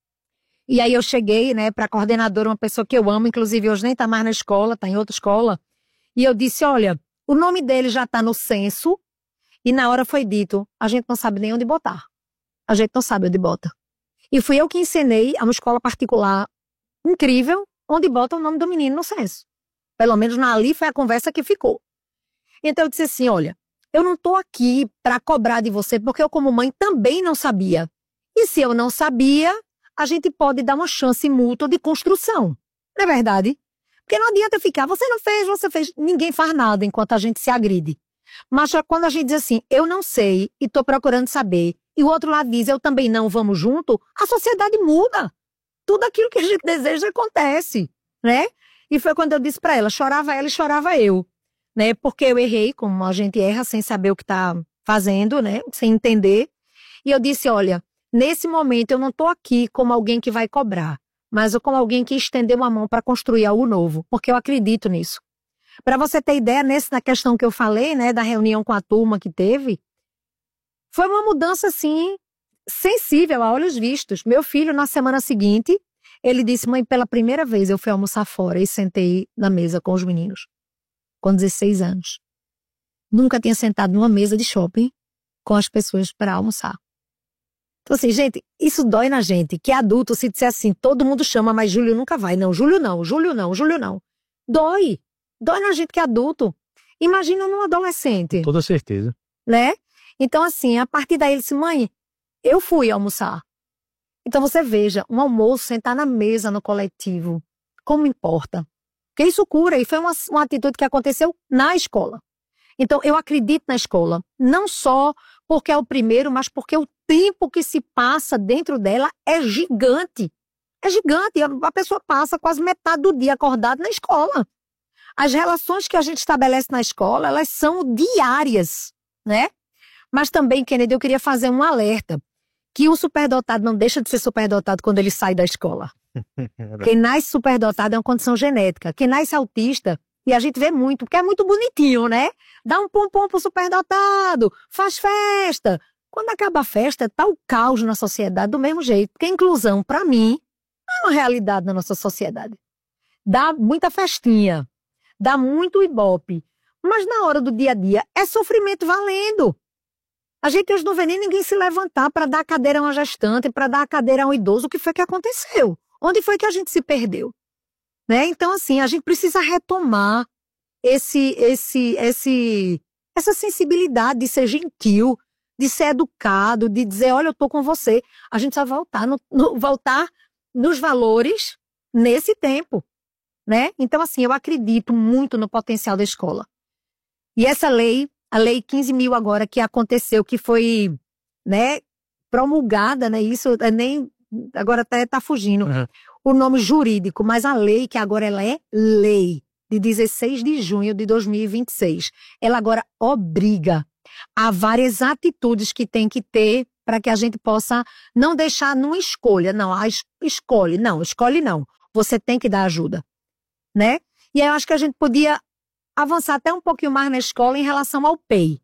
E aí eu cheguei, né, para a coordenadora, uma pessoa que eu amo, inclusive hoje nem tá mais na escola, tá em outra escola. E eu disse, olha, o nome dele já tá no censo. E na hora foi dito, a gente não sabe nem onde botar. A gente não sabe onde bota. E fui eu que ensinei a uma escola particular incrível, onde bota o nome do menino no censo. Pelo menos na, ali foi a conversa que ficou. Então eu disse assim, olha, eu não tô aqui para cobrar de você, porque eu como mãe também não sabia. E se eu não sabia, a gente pode dar uma chance mútua de construção. Não é verdade? Porque não adianta ficar, você não fez, você fez. Ninguém faz nada enquanto a gente se agride. Mas já quando a gente diz assim, eu não sei e tô procurando saber, e o outro lado diz, eu também não, vamos junto, a sociedade muda. Tudo aquilo que a gente deseja acontece, né? E foi quando eu disse para ela, chorava ela e chorava eu, né? Porque eu errei, como a gente erra sem saber o que tá fazendo, né? Sem entender. E eu disse, olha, nesse momento eu não tô aqui como alguém que vai cobrar, mas eu como alguém que estendeu a mão para construir algo novo, porque eu acredito nisso. Para você ter ideia, nesse, na questão que eu falei, né, da reunião com a turma que teve, foi uma mudança, assim, sensível a olhos vistos. Meu filho, na semana seguinte, ele disse, mãe, pela primeira vez eu fui almoçar fora e sentei na mesa com os meninos, com dezesseis anos. Nunca tinha sentado numa mesa de shopping com as pessoas para almoçar. Então, assim, gente, isso dói na gente, que adulto, se disser assim, todo mundo chama, mas Júlio nunca vai. Não, Júlio não, Júlio não, Júlio não. Dói. Dói na gente que é adulto. Imagina num adolescente. Com toda certeza. Né? Então, assim, a partir daí ele disse, mãe, eu fui almoçar. Então você veja, um almoço, sentar na mesa no coletivo, como importa. Porque isso cura, e foi uma, uma atitude que aconteceu na escola. Então eu acredito na escola, não só porque é o primeiro, mas porque o tempo que se passa dentro dela é gigante. É gigante, a pessoa passa quase metade do dia acordada na escola. As relações que a gente estabelece na escola, elas são diárias, né? Mas também, Kennedy, eu queria fazer um alerta, que o superdotado não deixa de ser superdotado quando ele sai da escola. Quem nasce superdotado é uma condição genética. Quem nasce autista, e a gente vê muito, porque é muito bonitinho, né? Dá um pompom pro superdotado, faz festa. Quando acaba a festa, tá o caos na sociedade do mesmo jeito. Porque a inclusão, para mim, é uma realidade na nossa sociedade. Dá muita festinha, dá muito ibope, mas na hora do dia a dia é sofrimento valendo. A gente hoje não vê nem ninguém se levantar para dar a cadeira a uma gestante, para dar a cadeira a um idoso. O que foi que aconteceu? Onde foi que a gente se perdeu? Né? Então, assim, a gente precisa retomar esse, esse, esse, essa sensibilidade de ser gentil, de ser educado, de dizer, olha, eu tô com você. A gente vai voltar, no, no, voltar nos valores nesse tempo. Né? Então, assim, eu acredito muito no potencial da escola. E essa lei, a lei quinze mil agora que aconteceu, que foi, né, promulgada, né, isso é nem, agora até tá fugindo, uhum. o nome jurídico, mas a lei que agora ela é lei. de dezesseis de junho de dois mil e vinte e seis, ela agora obriga a várias atitudes que tem que ter para que a gente possa não deixar numa escolha. Não, a es escolhe, não, escolhe não. Você tem que dar ajuda, né? E aí eu acho que a gente podia avançar até um pouquinho mais na escola em relação ao P E I.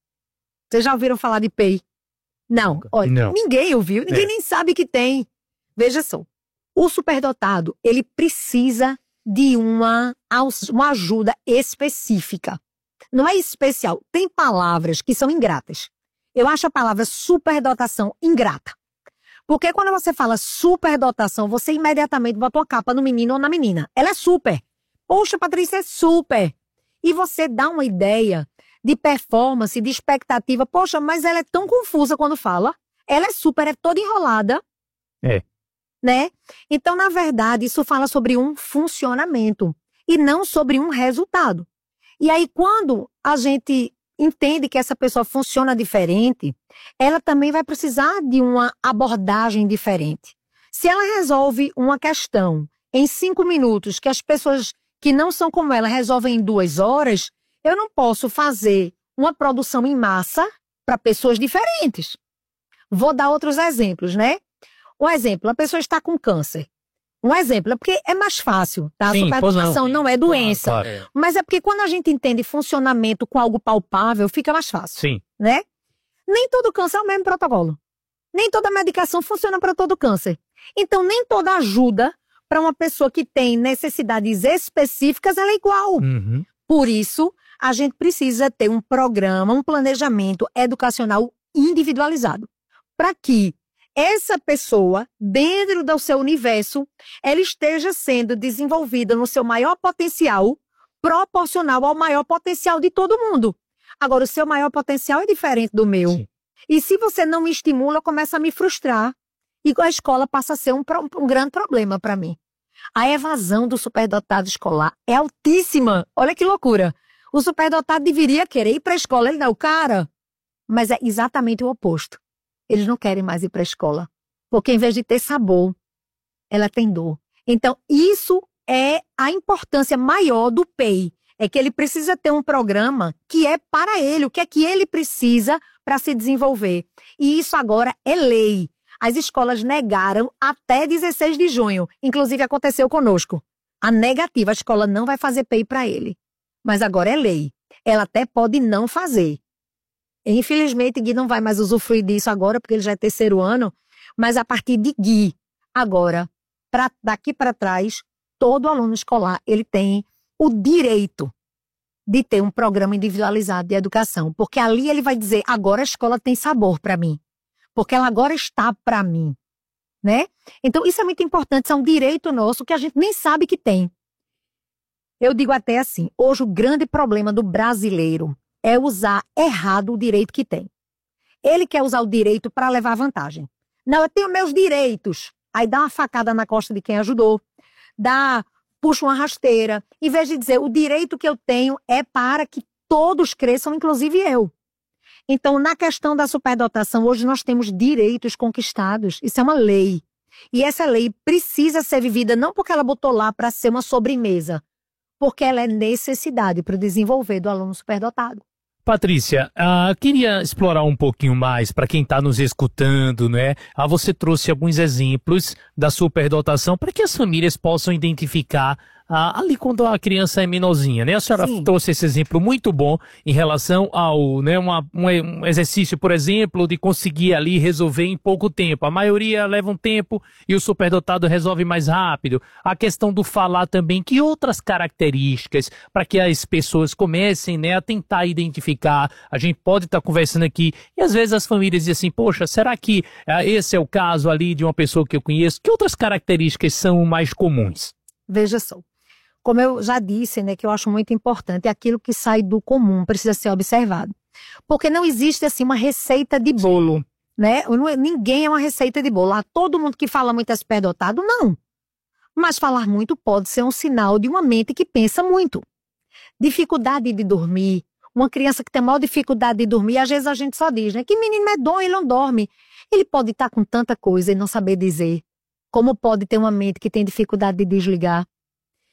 Vocês já ouviram falar de P E I? Não, olha, não. Ninguém ouviu, ninguém é. nem sabe que tem. Veja só, o superdotado, ele precisa de uma, uma ajuda específica. Não é especial. Tem palavras que são ingratas. Eu acho a palavra superdotação ingrata. Porque quando você fala superdotação, você imediatamente bota uma capa no menino ou na menina. Ela é super. Poxa, Patrícia, é super. E você dá uma ideia de performance, de expectativa. Poxa, mas ela é tão confusa quando fala. Ela é super, é toda enrolada. É. Né? Então, na verdade, isso fala sobre um funcionamento e não sobre um resultado. E aí, quando a gente entende que essa pessoa funciona diferente, ela também vai precisar de uma abordagem diferente. Se ela resolve uma questão em cinco minutos, que as pessoas que não são como ela resolvem em duas horas, eu não posso fazer uma produção em massa para pessoas diferentes. Vou dar outros exemplos, né? Um exemplo, a pessoa está com câncer. Um exemplo, é porque é mais fácil, tá? Sim, a superdotação não. não é doença. Claro, claro. Mas é porque quando a gente entende funcionamento com algo palpável, fica mais fácil. Sim. Né? Nem todo câncer é o mesmo protocolo. Nem toda medicação funciona para todo câncer. Então, nem toda ajuda para uma pessoa que tem necessidades específicas ela é igual. Uhum. Por isso, a gente precisa ter um programa, um planejamento educacional individualizado. Para que essa pessoa, dentro do seu universo, ela esteja sendo desenvolvida no seu maior potencial, proporcional ao maior potencial de todo mundo. Agora, o seu maior potencial é diferente do meu. Sim. E se você não me estimula, começa a me frustrar. E a escola passa a ser um, um grande problema para mim. A evasão do superdotado escolar é altíssima. Olha que loucura. O superdotado deveria querer ir para a escola. Ele não é o cara. Mas é exatamente o oposto. Eles não querem mais ir para a escola. Porque em vez de ter sabor, ela tem dor. Então, isso é a importância maior do P E I. É que ele precisa ter um programa que é para ele. O que é que ele precisa para se desenvolver. E isso agora é lei. As escolas negaram até dezesseis de junho. Inclusive, aconteceu conosco. A negativa, a escola não vai fazer P E I para ele. Mas agora é lei. Ela até pode não fazer. Infelizmente, Gui não vai mais usufruir disso agora, porque ele já é terceiro ano, mas a partir de Gui, agora, pra, daqui para trás, todo aluno escolar, ele tem o direito de ter um programa individualizado de educação, porque ali ele vai dizer, agora a escola tem sabor para mim, porque ela agora está para mim, né? Então, isso é muito importante, isso é um direito nosso que a gente nem sabe que tem. Eu digo até assim, hoje o grande problema do brasileiro é usar errado o direito que tem. Ele quer usar o direito para levar vantagem. Não, eu tenho meus direitos. Aí dá uma facada na costa de quem ajudou, dá, puxa uma rasteira, em vez de dizer o direito que eu tenho é para que todos cresçam, inclusive eu. Então, na questão da superdotação, hoje nós temos direitos conquistados. Isso é uma lei. E essa lei precisa ser vivida não porque ela botou lá para ser uma sobremesa, porque ela é necessidade para o desenvolver do aluno superdotado. Patrícia, uh, queria explorar um pouquinho mais para quem está nos escutando, né? Ah, você trouxe alguns exemplos da superdotação para que as famílias possam identificar ah, ali quando a criança é menorzinha, né? A senhora Sim. trouxe esse exemplo muito bom em relação ao, né, uma, um exercício, por exemplo, de conseguir ali resolver em pouco tempo. A maioria leva um tempo e o superdotado resolve mais rápido. A questão do falar também, que outras características para que as pessoas comecem, né, a tentar identificar. A gente pode estar tá conversando aqui e às vezes as famílias dizem assim, poxa, será que ah, esse é o caso ali de uma pessoa que eu conheço? Que outras características são mais comuns? Veja só. Como eu já disse, né, que eu acho muito importante, aquilo que sai do comum precisa ser observado. Porque não existe, assim, uma receita de bolo, né? Ninguém é uma receita de bolo. Ah, todo mundo que fala muito é superdotado, não. Mas falar muito pode ser um sinal de uma mente que pensa muito. Dificuldade de dormir. Uma criança que tem maior dificuldade de dormir, às vezes a gente só diz, né? Que menino medonho, ele não dorme. Ele pode estar com tanta coisa e não saber dizer. Como pode ter uma mente que tem dificuldade de desligar.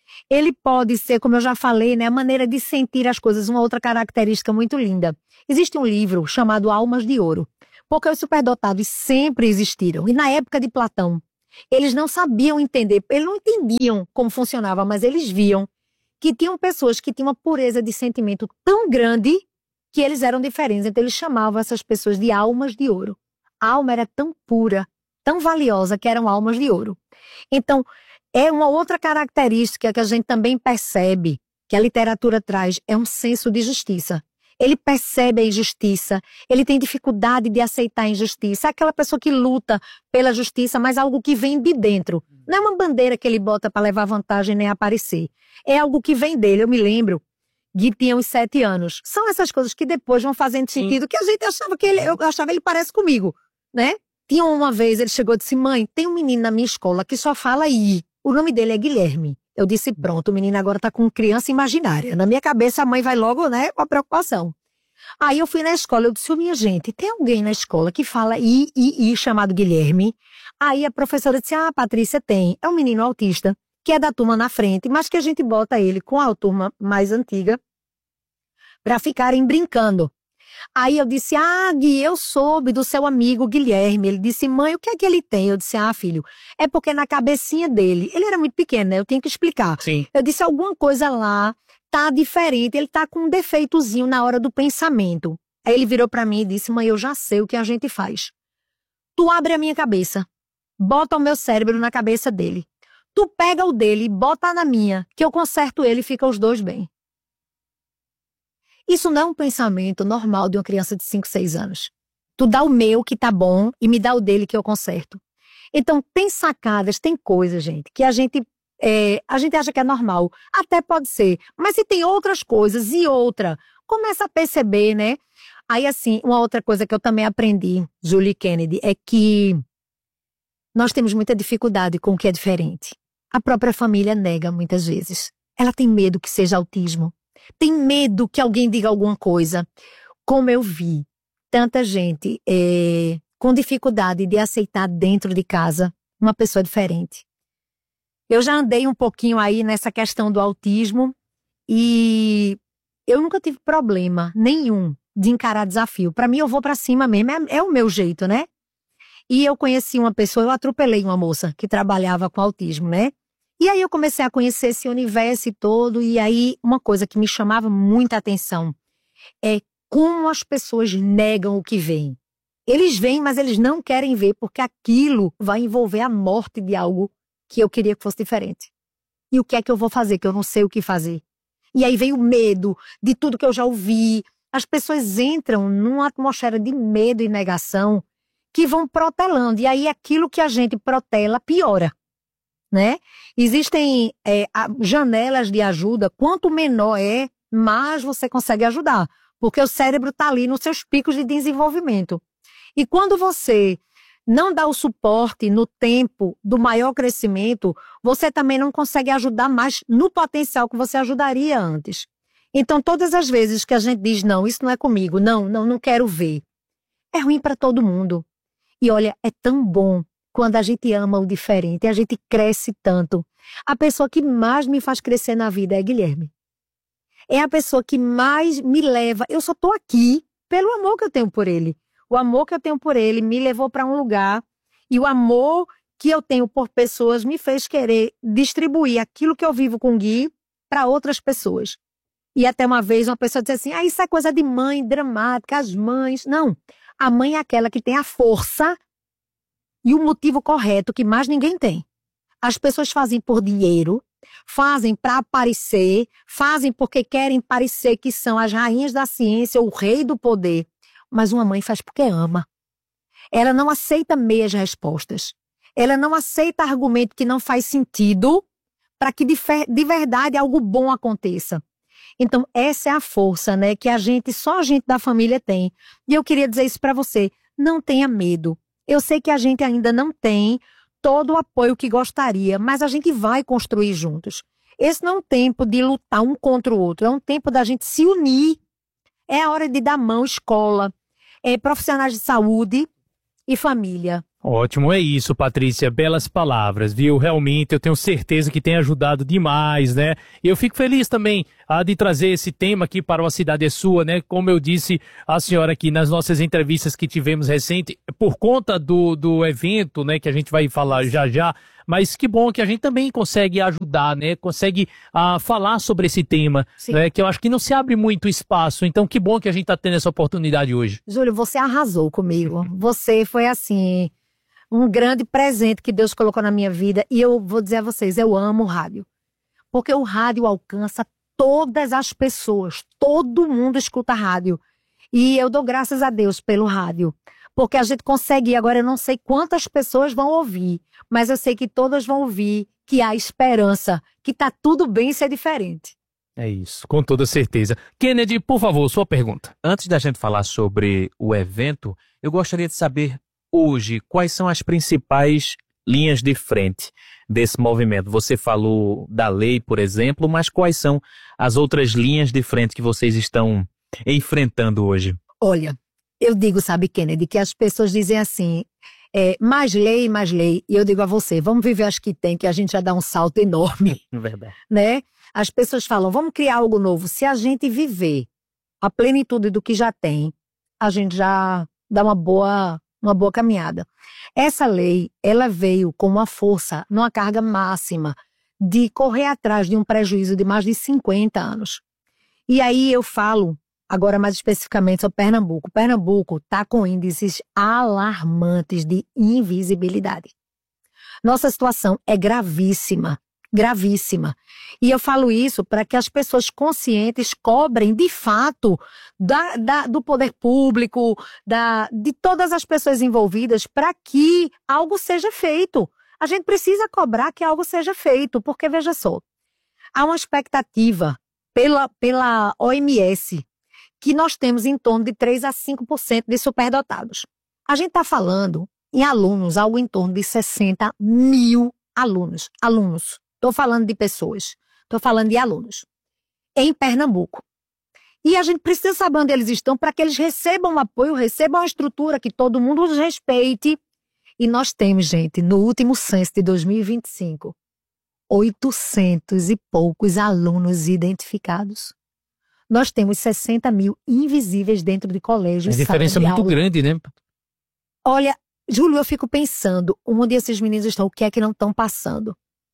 Ele pode ser, como eu já falei, né, a maneira de sentir as coisas, uma outra característica muito linda. Existe um livro chamado Almas de Ouro, porque os superdotados sempre existiram. E na época de Platão, eles não sabiam entender, eles não entendiam como funcionava, mas eles viam que tinham pessoas que tinham uma pureza de sentimento tão grande que eles eram diferentes. Então eles chamavam essas pessoas de almas de ouro. A alma era tão pura, tão valiosa, que eram almas de ouro. Então, é uma outra característica que a gente também percebe, que a literatura traz, é um senso de justiça. Ele percebe a injustiça, ele tem dificuldade de aceitar a injustiça. É aquela pessoa que luta pela justiça, mas algo que vem de dentro. Não é uma bandeira que ele bota para levar vantagem nem aparecer. É algo que vem dele. Eu me lembro, Gui tinha uns sete anos. São essas coisas que depois vão fazendo sentido, Sim. que a gente achava que ele, eu achava ele parece comigo, né? Tinha uma vez, ele chegou e disse, mãe, tem um menino na minha escola que só fala I. O nome dele é Guilherme. Eu disse, pronto, o menino agora tá com criança imaginária. Na minha cabeça, a mãe vai logo, né, com a preocupação. Aí eu fui na escola, eu disse, minha gente, tem alguém na escola que fala I, I, I, chamado Guilherme? Aí a professora disse, ah, Patrícia, tem. É um menino autista, que é da turma na frente, mas que a gente bota ele com a turma mais antiga para ficarem brincando. Aí eu disse, ah, Gui, eu soube do seu amigo Guilherme. Ele disse, mãe, o que é que ele tem? Eu disse, ah, filho, é porque na cabecinha dele, ele era muito pequeno, né? Eu tinha que explicar. Sim. Eu disse, alguma coisa lá tá diferente, ele tá com um defeitozinho na hora do pensamento. Aí ele virou pra mim e disse, mãe, eu já sei o que a gente faz. Tu abre a minha cabeça, bota o meu cérebro na cabeça dele. Tu pega o dele e bota na minha, que eu conserto ele e fica os dois bem. Isso não é um pensamento normal de uma criança de cinco, seis anos. Tu dá o meu que tá bom e me dá o dele que eu conserto. Então, tem sacadas, tem coisas, gente, que a gente, é, a gente acha que é normal. Até pode ser. Mas se tem outras coisas e outra, começa a perceber, né? Aí, assim, uma outra coisa que eu também aprendi, Julie Kennedy, é que nós temos muita dificuldade com o que é diferente. A própria família nega muitas vezes. Ela tem medo que seja autismo. Tem medo que alguém diga alguma coisa. Como eu vi tanta gente é, com dificuldade de aceitar dentro de casa uma pessoa diferente. Eu já andei um pouquinho aí nessa questão do autismo e eu nunca tive problema nenhum de encarar desafio. Para mim, eu vou para cima mesmo, é, é o meu jeito, né? E eu conheci uma pessoa, eu atropelei uma moça que trabalhava com autismo, né? E aí eu comecei a conhecer esse universo todo, e aí uma coisa que me chamava muita atenção é como as pessoas negam o que veem. Eles veem, mas eles não querem ver, porque aquilo vai envolver a morte de algo que eu queria que fosse diferente. E o que é que eu vou fazer, que eu não sei o que fazer? E aí vem o medo de tudo que eu já ouvi. As pessoas entram numa atmosfera de medo e negação que vão protelando, e aí aquilo que a gente protela piora. Né? Existem é, janelas de ajuda, quanto menor é, mais você consegue ajudar, porque o cérebro está ali nos seus picos de desenvolvimento. E quando você não dá o suporte no tempo do maior crescimento, você também não consegue ajudar mais no potencial que você ajudaria antes. Então, todas as vezes que a gente diz, não, isso não é comigo, não, não, não quero ver, é ruim para todo mundo. E olha, é tão bom quando a gente ama o diferente, a gente cresce tanto. A pessoa que mais me faz crescer na vida é Guilherme. É a pessoa que mais me leva. Eu só estou aqui pelo amor que eu tenho por ele. O amor que eu tenho por ele me levou para um lugar, e o amor que eu tenho por pessoas me fez querer distribuir aquilo que eu vivo com o Gui para outras pessoas. E até uma vez uma pessoa disse assim, ah, isso é coisa de mãe dramática, as mães. Não, a mãe é aquela que tem a força e o motivo correto que mais ninguém tem. As pessoas fazem por dinheiro, fazem para aparecer, fazem porque querem parecer que são as rainhas da ciência, o rei do poder. Mas uma mãe faz porque ama. Ela não aceita meias respostas. Ela não aceita argumento que não faz sentido para que de, de verdade algo bom aconteça. Então, essa é a força, né, que a gente, só a gente da família tem. E eu queria dizer isso para você. Não tenha medo. Eu sei que a gente ainda não tem todo o apoio que gostaria, mas a gente vai construir juntos. Esse não é um tempo de lutar um contra o outro, é um tempo da gente se unir. É a hora de dar mão, escola, é, profissionais de saúde e família. Ótimo, é isso, Patrícia, belas palavras, viu? Realmente eu tenho certeza que tem ajudado demais, né? E eu fico feliz também ah, de trazer esse tema aqui para A Cidade é Sua, né? Como eu disse à senhora aqui nas nossas entrevistas que tivemos recente, por conta do, do evento, né, que a gente vai falar já já, mas que bom que a gente também consegue ajudar, né? Consegue ah, falar sobre esse tema, né? Que eu acho que não se abre muito espaço, então que bom que a gente está tendo essa oportunidade hoje. Júlio, você arrasou comigo, você foi assim... um grande presente que Deus colocou na minha vida. E eu vou dizer a vocês, eu amo o rádio. Porque o rádio alcança todas as pessoas. Todo mundo escuta rádio. E eu dou graças a Deus pelo rádio. Porque a gente consegue, agora eu não sei quantas pessoas vão ouvir, mas eu sei que todas vão ouvir que há esperança, que tá tudo bem ser diferente. É isso, com toda certeza. Kennedy, por favor, sua pergunta. Antes da gente falar sobre o evento, eu gostaria de saber hoje, quais são as principais linhas de frente desse movimento? Você falou da lei, por exemplo, mas quais são as outras linhas de frente que vocês estão enfrentando hoje? Olha, eu digo, sabe, Kennedy, que as pessoas dizem assim, é, mais lei, mais lei. E eu digo a você, vamos viver as que tem, que a gente já dá um salto enorme. Verdade. Né? As pessoas falam, vamos criar algo novo. Se a gente viver a plenitude do que já tem, a gente já dá uma boa... uma boa caminhada. Essa lei, ela veio com uma força, numa carga máxima, de correr atrás de um prejuízo de mais de cinquenta anos. E aí eu falo, agora mais especificamente sobre Pernambuco. Pernambuco está com índices alarmantes de invisibilidade. Nossa situação é gravíssima. Gravíssima. E eu falo isso para que as pessoas conscientes cobrem, de fato, da, da, do poder público, da, de todas as pessoas envolvidas, para que algo seja feito. A gente precisa cobrar que algo seja feito, porque, veja só, há uma expectativa pela, pela O M S que nós temos em torno de três a cinco por cento de superdotados. A gente está falando em alunos, algo em torno de sessenta mil alunos. Alunos. Estou falando de pessoas, estou falando de alunos, em Pernambuco. E a gente precisa saber onde eles estão para que eles recebam apoio, recebam a estrutura, que todo mundo os respeite. E nós temos, gente, no último censo de dois mil e vinte e cinco, oitocentos e poucos alunos identificados. Nós temos sessenta mil invisíveis dentro de colégios. A diferença é muito grande, né? Olha, Júlio, eu fico pensando, onde esses meninos estão, o que é que não estão passando?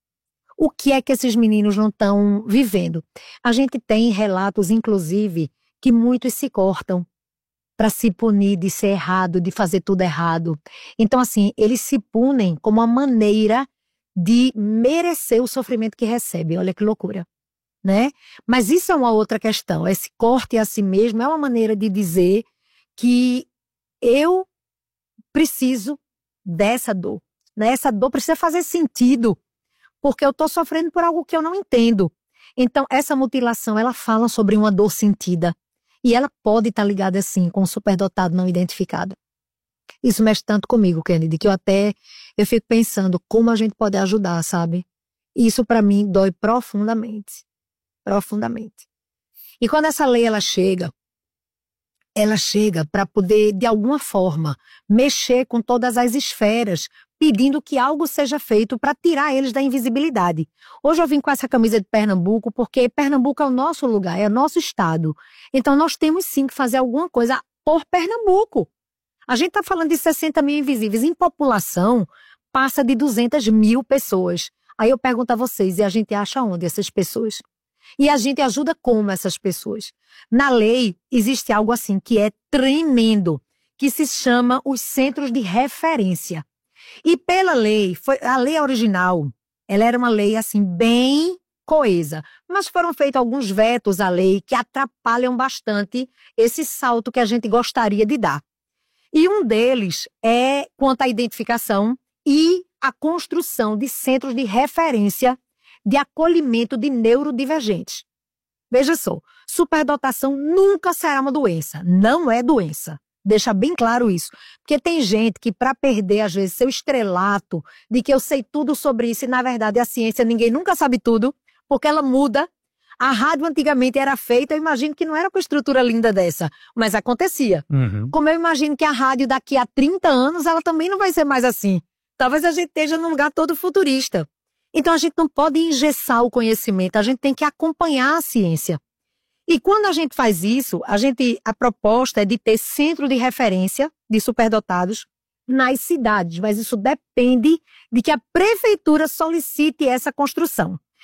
O que é que esses meninos não estão vivendo? A gente tem relatos, inclusive, que muitos se cortam para se punir de ser errado, de fazer tudo errado. Então, assim, eles se punem como uma maneira de merecer o sofrimento que recebem. Olha que loucura, né? Mas isso é uma outra questão. Esse corte a si mesmo é uma maneira de dizer que eu preciso dessa dor, né? Essa dor precisa fazer sentido, porque eu estou sofrendo por algo que eu não entendo. Então, essa mutilação, ela fala sobre uma dor sentida. E ela pode estar ligada, assim, com um superdotado não identificado. Isso mexe tanto comigo, Kennedy, que eu até eu fico pensando como a gente pode ajudar, sabe? Isso, para mim, dói profundamente. Profundamente. E quando essa lei, ela chega, ela chega para poder, de alguma forma, mexer com todas as esferas, pedindo que algo seja feito para tirar eles da invisibilidade. Hoje eu vim com essa camisa de Pernambuco, porque Pernambuco é o nosso lugar, é o nosso estado. Então nós temos sim que fazer alguma coisa por Pernambuco. A gente está falando de sessenta mil invisíveis. Em população, passa de duzentas mil pessoas. Aí eu pergunto a vocês, e a gente acha onde essas pessoas? E a gente ajuda como essas pessoas? Na lei, existe algo assim que é tremendo, que se chama os centros de referência. E pela lei, foi, a lei original, ela era uma lei assim bem coesa, mas foram feitos alguns vetos à lei que atrapalham bastante esse salto que a gente gostaria de dar. E um deles é quanto à identificação e a construção de centros de referência de acolhimento de neurodivergentes. Veja só, superdotação nunca será uma doença, não é doença. Deixa bem claro isso. Porque tem gente que, para perder, às vezes, seu estrelato de que eu sei tudo sobre isso, e, na verdade, a ciência, ninguém nunca sabe tudo, porque ela muda. A rádio antigamente era feita, eu imagino que não era com estrutura linda dessa, mas acontecia. Uhum. Como eu imagino que a rádio daqui a trinta anos, ela também não vai ser mais assim. Talvez a gente esteja num lugar todo futurista. Então a gente não pode engessar o conhecimento, a gente tem que acompanhar a ciência. E quando a gente faz isso, a gente, a proposta é de ter centro de referência de superdotados nas cidades, mas isso depende de que a prefeitura solicite essa construção.